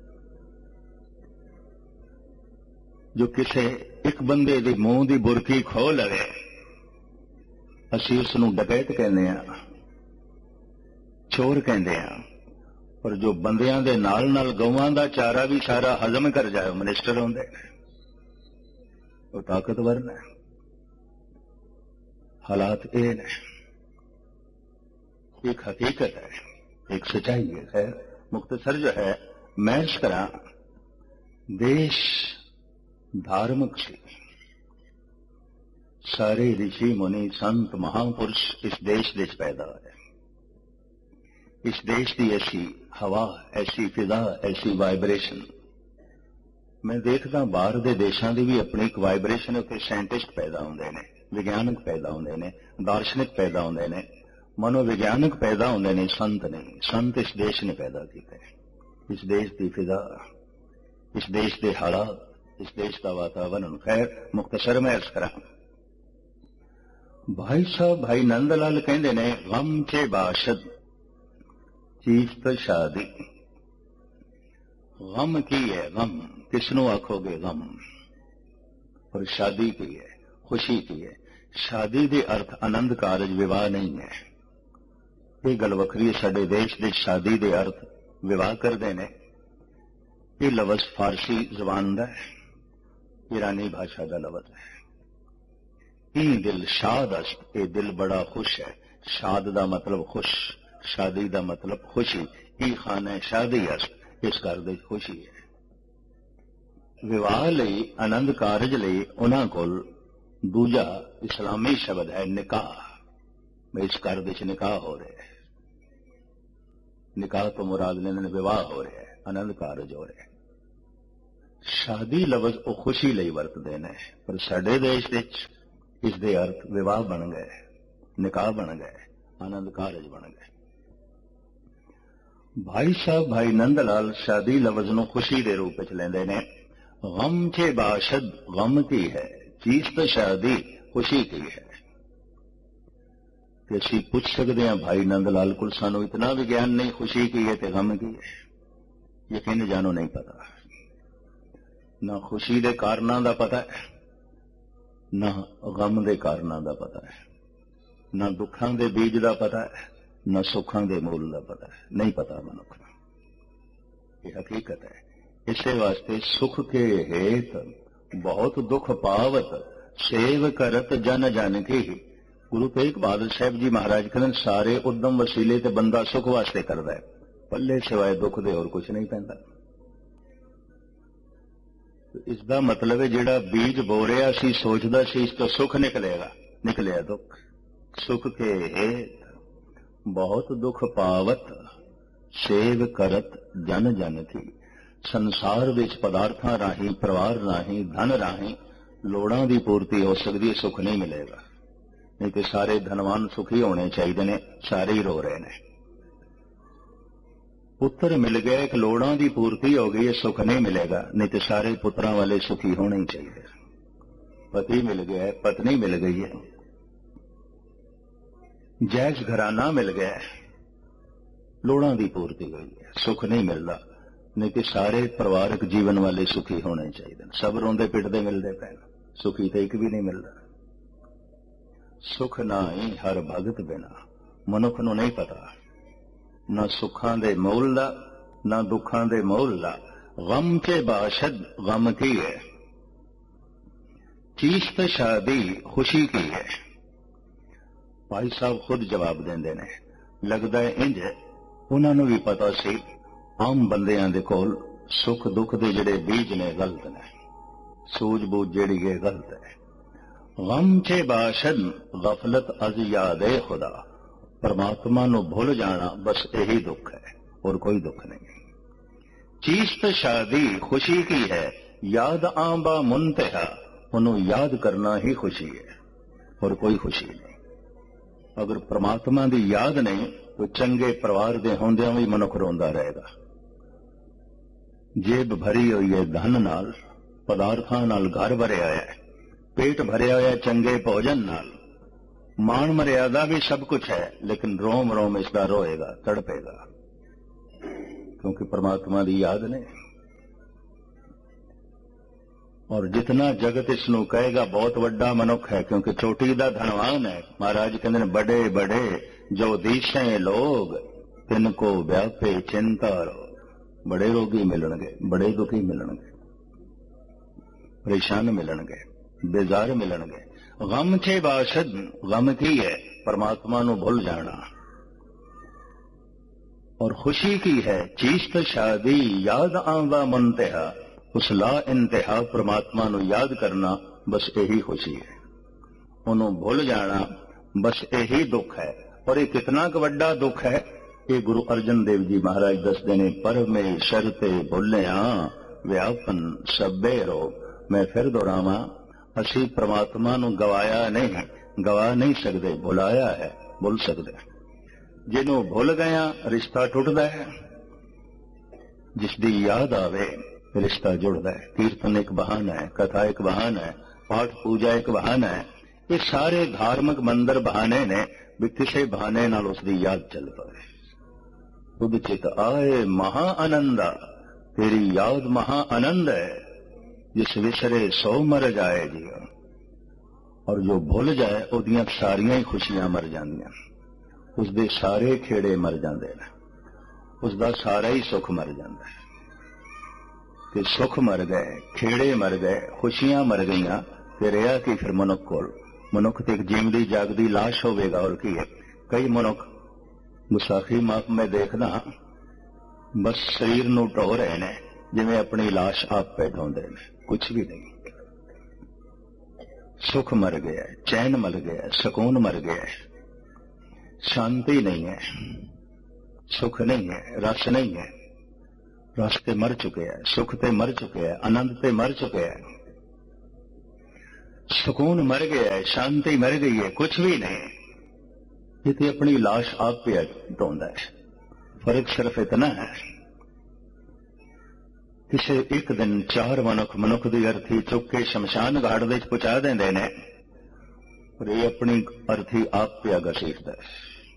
जो किसी एक बंदे दी मूंह दी बुरकी खो लवे, असीं उस नूं डकैत कहने आ, चोर कहने आ। पर जो बंदियां दे नाल नाल गवां दा चारा भी सारा हजम कर जाए, मिनिस्टर होंदे, वो ताकतवर ने। हालात ये ने, एक हकीकत है, एक सच्चाई है। खैर मुख्तसर जो है मैं इस तरह, देश धार्मिक से सारे ऋषि मुनि संत महापुरुष इस देश देश पैदा है। इस देश की ऐसी हवा, ऐसी फिजा, ऐसी वाइब्रेशन मैं देखता बाहर दे देशों की भी अपनी एक वाइब्रेशन, उत्ते साइंटिस्ट पैदा होंदे ने, विज्ञानक पैदा होंदे ने, दार्शनिक पैदा होंदे ने, मनोविज्ञानक पैदा होंदे ने, संत नहीं। संत इस देश ने पैदा किए। इस देश की फिजा, इस देश के हालात, इस देश का वातावरण। खैर मुख्तसर में अर्ज करा, भाई साहब भाई नंदलाल कहते ने, गम चे बाशद चीज शादी। गम की है? गम किसनों आखोगे गम? और शादी की है, खुशी की है। शादी के अर्थ आनंद कारज विवाह नहीं है। ये गल वखरी। साडे देश के शादी के अर्थ विवाह करते हैं। ये लवज फारसी जबान का है, ईरानी भाषा का लवज है। ई दिल शाद अस्त, ये दिल बड़ा खुश है। शाद का मतलब खुश, शादी का मतलब खुशी। ई खाना शादी अस्त, इस घर की खुशी है। विवाह लई, आनंद कारज लई उन्हां कोल दूजा इस्लामी शब्द है निकाह। इस घर विच निकाह हो रहा है, निकाह तो मुराद लेने ने विवाह हो रहा है, आनंद कारज हो रहा है। शादी लफ्ज़ वो खुशी लई वरतदे ने, पर साडे देश विच इस दे अर्थ विवाह बन गए, निकाह बन गए, आनंद कारज बन गए। भाई साहब भाई नंद लाल शादी लफ्ज़ नूं खुशी दे रूप विच लैंदे ने। गम चे बाशद गम की है, चीज तो शादी खुशी की है। कि असीं पुछ सकते हैं भाई नंद लाल को, सानू इतना भी ज्ञान नहीं खुशी की है ते गम की है, यकीन जानो नहीं पता। ना खुशी दे कारणां दा पता है, ना गम दे कारणां दा पता है, ना दुखां दे बीज दा पता है, ना सुखां दे मूल दा पता है, नहीं पता मनुख नूं। ये हकीकत है। इसे वास्ते सुख के हेत बहुत दुख पावत, सेव करत जन जन की। गुरु तेग बहादुर साहब जी महाराज कहते सारे उद्यम वसीले ते बंदा सुख वास्ते करता है, पल्ले सिवाय दुख दे और कुछ नहीं पैंदा। इसका मतलब है जिहड़ा बीज बो रिहा सी, सोचदा सी इस तो सुख निकलेगा, निकलिया दुख। सुख के हेत बहुत दुख पावत, सेव करत जन जन की। संसार विच पदार्थां राही, परिवार राही, धन राही लोड़ां दी पूर्ति हो सकती है, सुख नहीं मिलेगा। नहीं तो सारे धनवान सुखी होने चाहिए ने, सारे ही रो रहे हैं। पुत्र मिल गए, एक लोड़ां दी पूर्ति हो गई है, सुख नहीं मिलेगा। नहीं तो सारे पुत्रां वाले सुखी होने ही चाहिए। पति मिल गया है, पत्नी मिल गई है, जैज घराना मिल गया है, लोड़ां दी पूर्ति हुई है, सुख नहीं मिलता। नहीं तो सारे परिवारक जीवन वाले सुखी होने चाहिए। सब रोंदे पिटदे मिलते पे, सुखी तो एक भी नहीं मिलता। सुख ना ही हर भगत बिना, मनुख नूं नहीं पता ना सुखां दे मोल दा, ना दुखां दे मोल दा। गम के बाशद गम की है, चीज तो शादी खुशी की है। भाई साहब खुद जवाब देंदे ने, लगदा है इंज उन्हां भी पता सी आम बंदियां दे कोल सुख दुख दे जिहड़े बीज ने गलत ने, सूझबूझ जिहड़ी है गलत है। गम चे बाशद गफलत अज यादे खुदा, परमात्मा नूं भुल जाना बस यही दुख है और कोई दुख नहीं। चीज तो शादी खुशी की है, याद आंबा मुंतहा, उन्हों याद करना ही खुशी है और कोई खुशी नहीं। अगर परमात्मा की याद नहीं तो चंगे परिवार के होंदियां भी मनुख रोंदा रहेगा। जेब भरी हुई है धन नाल, पदार्थां नाल घर भरिया है, पेट भरिया होया चंगे भोजन नाल, मान मर्यादा भी सब कुछ है, लेकिन रोम रोम इसका रोएगा, तड़पेगा, क्योंकि परमात्मा की याद नहीं। और जितना जगत इसनों कहेगा बहुत वड्डा मनुख है, क्योंकि चोटी दा धनवान है। महाराज कहते हैं बड़े बड़े जो दिशे लोग, तिनको व्यापे चिंता रोग। बड़े रोगी मिलणगे, बड़े दुखी मिलणगे, परेशान मिलणगे, बेजार मिलणगे। गम छे बाशद गम की है, परमात्मा नूं भुल जाना। और खुशी की है चीज तो शादी, याद आंदा मुंतहा, उस ला इंतहा परमात्मा नूं याद करना बस यही खुशी है। उन्होंने भुल जाना बस यही दुख है। और ये कितना क वड्डा दुख है, ये गुरु अर्जन देव जी महाराज दसदे ने, परमेश्वर ते भुलिया व्यापन सब्बे रोग। मैं फिर दोहरावां, असी परमात्मा नूं गवाया नहीं, गवा नहीं सकते, भुलाया है, भुल सकते। जिन्हों भुल गया रिश्ता टुटदा है, जिसदी याद आवे रिश्ता जुड़ता है। कीर्तन एक बहाना है, कथा एक बहाना है, पाठ पूजा एक बहाना है। ये सारे धार्मिक मंदिर बहाने ने, भी किसी बहाने नाल उसकी याद चल पाए। खुद चित आए महा आनंदा, तेरी याद महा आनंद है, जिस विसरे सौ मर जाए जी। और जो भुल जाए उहदियां सारियां ही खुशियां मर जांदियां, उसदे सारे खेड़े मर जांदे ने, उसदा सारा ही सुख मर जांदा है। कि सुख मर गए, खेड़े मर गए, खुशियां मर गईयां, ते रहा कि फिर मनुख कोल? मनुख तो एक जीवदी जागदी लाश होवेगा, और की है। कई मनुख गुस्साखी माफ में देखना बस शरीर नूं ढो रहे ने, जिवें अपनी लाश आप पे ढोंदे ने, कुछ भी नहीं। सुख मर गया, चैन मर गया, सुकून मर गया। शांति नहीं है, सुख नहीं है, रस नहीं है। रस ते मर चुके हैं, सुख ते मर चुके हैं, आनंद ते मर चुके हैं, सुकून मर गया है, शांति मर गई है, कुछ भी नहीं। ये तो अपनी लाश आप पे ढोंदा है। फर्क सिर्फ इतना है, किसी एक दिन चार मनुख मनुख की अर्थी चुक के शमशान घाट दे पहुंचा देंदे ने, पर ये अपनी अर्थी आप पे घसीटदा है।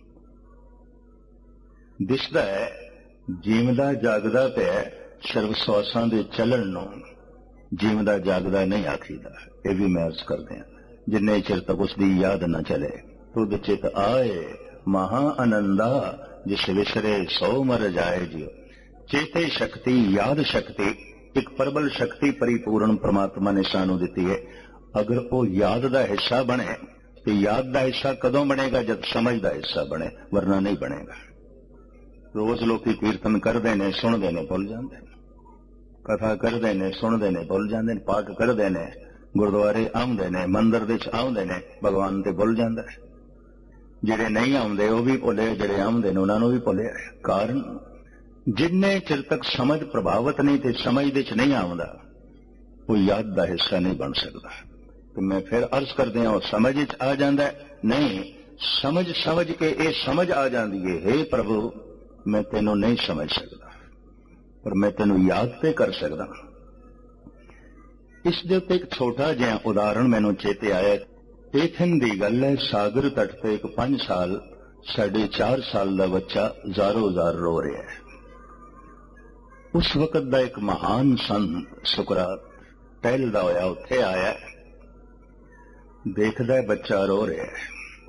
दिसदा है जीवदा जागदा पे सिर्फ श्वासां दे चलन नूं जीवदा जागदा नहीं आखीदा। ये भी मैं अर्ज करदे हां, जिन्ने चिर तक उसकी याद न चले तुद चित आए महा आनंदा, जिस विसरे सौ मर जाए जियो। चेते शक्ति, याद शक्ति एक प्रबल शक्ति परिपूर्ण परमात्मा ने सानू दिती है। अगर वो याद का हिस्सा बने तो याद का हिस्सा कदों बनेगा? जब समझ का हिस्सा बने, वरना नहीं बनेगा। रोज लोग कीर्तन करते हैं, सुनते हैं, भुल जाते हैं, कथा करते हैं, सुनते हैं, भुल जाते हैं, पाठ करते हैं, गुरुद्वारे आउंदे ने, मंदिर दे आउंदे ने, भगवान ते भुल जाता है। जिहड़े नहीं आउंदे वो भी भुले, जिहड़े आउंदे ने उन्होंने भी भुलिया। कारण जिन्ने चिर तक समझ प्रभावित नहीं ते समझ दे च नहीं आउंदा, वो याद का हिस्सा नहीं बन सकता। तो मैं फिर अर्ज करदे हां, समझ च आ जांदा है? नहीं, समझ समझ के ये समझ आ जाती है, हे प्रभु मैं तेनों नहीं समझ सकता, पर मैं तेनों याद ते कर सकदा। इस दे उत्ते एक छोटा जिहा उदाहरण मैनूं चेते आया। एक दिन की गल है, सागर तट ते एक पांच साल साढ़े चार साल का बच्चा जारो जार रो रहा है। उस वक्त का एक महान संत सुकरात टहलदा होया उत्थे आया, देखदा है बच्चा रो रहा है,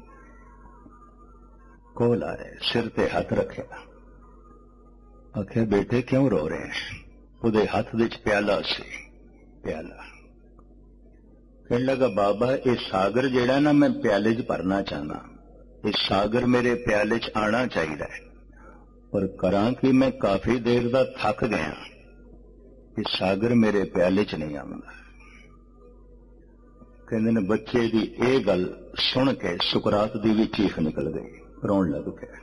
कोल आए, सिर ते हाथ रखा, आख्या बेटे क्यों रो रहे हैं? उहदे हाथ विच प्याला सी, प्याला। कहने लगा बाबा ये सागर जेड़ा ना मैं प्याले च भरना चाहना, ये सागर मेरे प्याले च आना चाहिए, पर करा कि मैं काफी देर दा थक गया, ये सागर मेरे प्याले च नहीं आउंदा। कहंदे ने बच्चे दी ये गल सुन के सुकरात दी भी चीख निकल गई, रोन लग गया।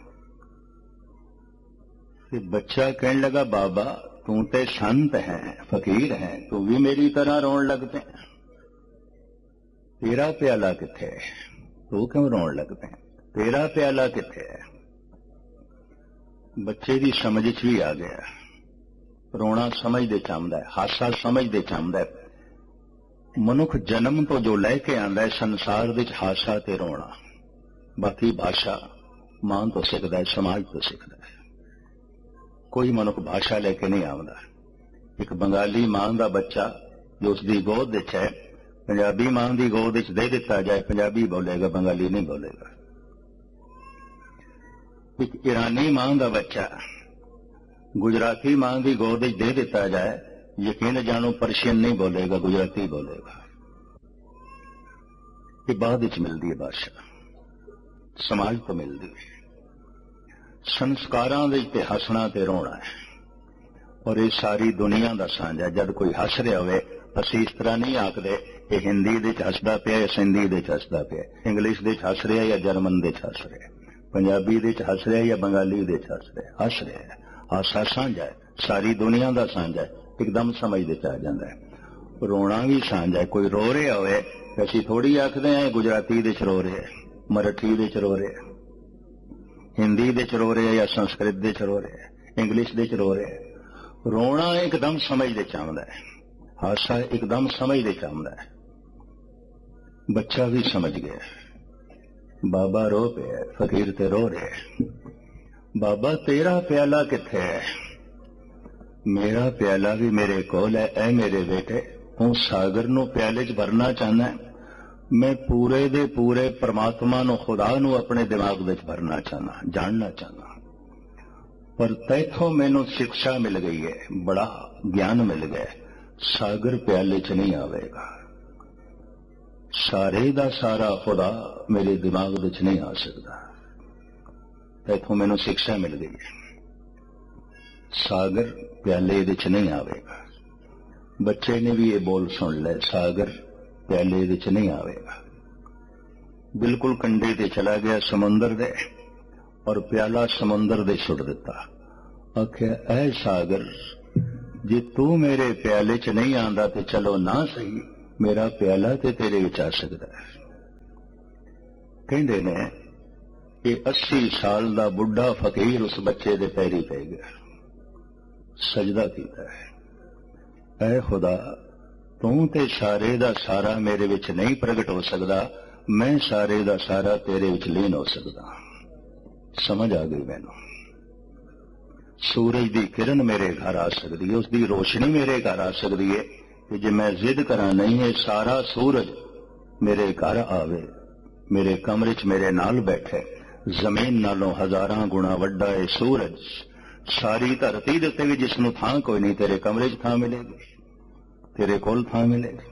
बच्चा कहने लगा बाबा तू ते संत है, फकीर है, तू भी मेरी तरह रोन लगते हैं, तेरा प्याला किथे है? तू क्यों रोन लगते हैं? तेरा प्याला किथे है? बच्चे की समझ च भी आ गया, रोना समझदे चाहता है, हासा समझदे चाहता है। मनुख जन्म तो जो लैके आंदा है संसार विच हासा ते रोना, बाकी भाषा मां तो सीखता है, समाज तो सीखता है। कोई मनुख भाषा लेके नहीं आंदा। एक बंगाली मां का बच्चा जो उसकी गोद विच है, पंजाबी मां की गोद विच दे दिता जाए, पंजाबी बोलेगा, बंगाली नहीं बोलेगा। एक ईरानी मां का बच्चा गुजराती मां की गोद विच दे दिता जाए, यकीन जानो पर्शियन नहीं बोलेगा, गुजराती बोलेगा। ये बाद विच मिलती है भाषा, समाज तो मिलती है। संस्कारां विच ते हसना ते रोना है, और ये सारी दुनिया का सांझा। जब कोई हस रहा होवे, असीं इस तरह नहीं आखदे कि हिंदी दे हसदा पिया या सिंधी दे हसदा पिया, इंग्लिश दे हस रहा या जर्मन दे हस रहा, पंजाबी दे हस रहा या बंगाली दे हस रहा, हस रहा है। हासा सांझा है, सारी दुनिया का सांझा है, एकदम समझ दे आ जाता है। रोना भी सांझा है। कोई रो रहा होवे, असीं थोड़ी आखदे हैं गुजराती दे रो रहे, मराठी दे रो रहे, हिंदी दे रो रहे या संस्कृत दे रो रहे, इंग्लिश दे रो रहे। रोना एकदम समझ दे चाहता है, हासा एकदम समझ दे चाहता है। बच्चा भी समझ गया, बाबा रो पे फकीर ते रो रहे, बाबा तेरा प्याला किथे है? मेरा प्याला भी मेरे कोल है, ऐ मेरे बेटे तू सागर नू प्याले च भरना चाहना है, मैं पूरे दे पूरे परमात्मा नु खुदा नु अपने दिमाग विच भरना चाहना, जानना चाहना। पर तैथों मैनू शिक्षा मिल गई है, बड़ा ज्ञान मिल गया, सागर प्याले च नहीं आवेगा, सारे दा सारा खुदा मेरे दिमाग विच नहीं आ सकता। तैथों मैनू शिक्षा मिल गई है, सागर प्याले विच नहीं आवेगा। बच्चे ने भी ये बोल सुन ले, सागर प्याले विच नहीं आवेगा। बिल्कुल कंढे ते चला गया समुंदर दे, और प्याला समुंदर दे सुट दिता। आख्या ऐ सागर, जे तू मेरे प्याले च नहीं आंदा ते चलो ना सही, मेरा प्याला ते तेरे विच आ सकदा है। कहंदे ने कि अस्सी साल दा बुढ़ा फकीर उस बच्चे दे पैरी पै गया, सजदा कीता है, ऐ खुदा तू ते सारे दा सारा मेरे विच नहीं प्रगट हो सकदा, मैं सारे दा सारा तेरे विच लीन हो सकदा। समझ आ गई मैनू। सूरज दी किरण मेरे घर आ सकती है, उसकी रोशनी मेरे घर आ सकती है कि जे मैं जिद करा नहीं है सारा सूरज मेरे घर आवे, मेरे कमरे च मेरे नाल बैठे, जमीन नालों हजारां गुणा वड्डा है सूरज, सारी धरती दे उत्ते भी जिसनूं थां कोई नहीं, तेरे कमरे च थां मिलेगी, तेरे कोल थां मिलेगी।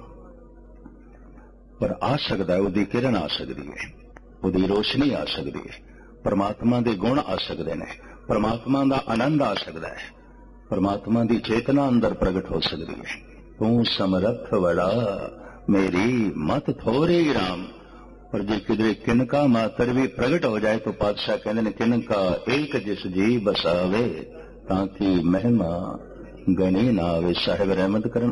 पर आ सकता है, उसकी किरण आ सकती है, उसकी रोशनी आ सकती है, परमात्मा दे गुण आ सकते हैं, परमात्मा का आनंद आ सकता है, परमात्मा की चेतना अंदर प्रगट हो सकती है। तू समर्थ बड़ा मेरी मत थोड़ी राम। पर जे किधरे किनका मात्र भी प्रगट हो जाए तो पातशाह कहते हैं किनका एक जिस जी बसावे, ताकि महिमा गणी ना आवे। साहिब रहमत करन।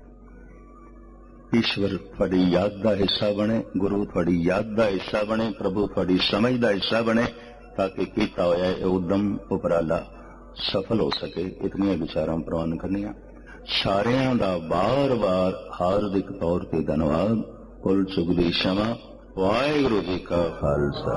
ईश्वर थोड़ी याद का हिस्सा बने, गुरु थोड़ी याद का हिस्सा बने, प्रभु थोड़ी समझ का हिस्सा बने, ताकि किया होया उद्यम उपराला सफल हो सके। इतनी विचारां प्रवान करनिया। सारियां दा बार बार हार्दिक तौर पर धन्यवाद। कुल चुगली क्षमा। वाहिगुरू जी का Khalsa.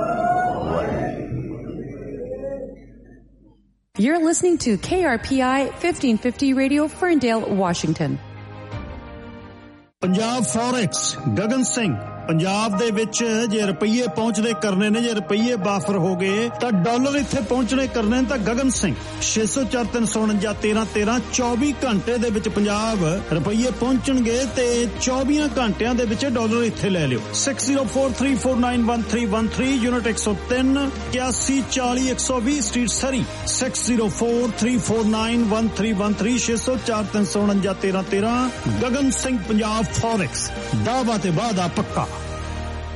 You're listening to K R P I fifteen fifty Radio, Ferndale, Washington. Punjab forex Gagan Singh. Punjab ਦੇ ਵਿੱਚ ਜੇ ਰੁਪਈਏ ਪਹੁੰਚਦੇ ਕਰਨੇ ਨੇ, ਜੇ ਰੁਪਈਏ ਬਾਫਰ ਹੋ ਗਏ ਤਾਂ ਡਾਲਰ ਇੱਥੇ ਪਹੁੰਚਣੇ ਕਰਨੇ ਨੇ ਤਾਂ ਗਗਨ ਸਿੰਘ ਛੇ ਸੌ ਚਾਰ ਤਿੰਨ ਸੌ ਉਣੰਜਾ ਤੇਰਾਂ ਤੇਰਾਂ ਚੌਵੀ ਘੰਟੇ ਦੇ ਵਿੱਚ ਪੰਜਾਬ ਰੁਪਈਏ ਪਹੁੰਚਣਗੇ ਤੇ ਚੌਵੀ ਘੰਟਿਆਂ ਦੇ ਵਿੱਚ ਡਾਲਰ ਇੱਥੇ ਲੈ ਲਿਓ। Six zero four three four nine one three one three unit ਇੱਕ ਸੌ ਤਿੰਨ ਇਕਿਆਸੀ ਚਾਲੀ ਇੱਕ ਸੌ ਵੀਹ ਸਟਰੀਟ ਸਰੀ। Six zero four three four nine one three one three ਛੇ ਸੌ ਚਾਰ ਤਿੰਨ ਸੌ ਉਣੰਜਾ ਤੇਰਾਂ ਤੇਰਾਂ। ਗਗਨ ਸਿੰਘ ਪੰਜਾਬ ਫੋਰੈਕਸ। ਦਾਅਵਾ ਤੇ ਵਾਅਦਾ ਪੱਕਾ।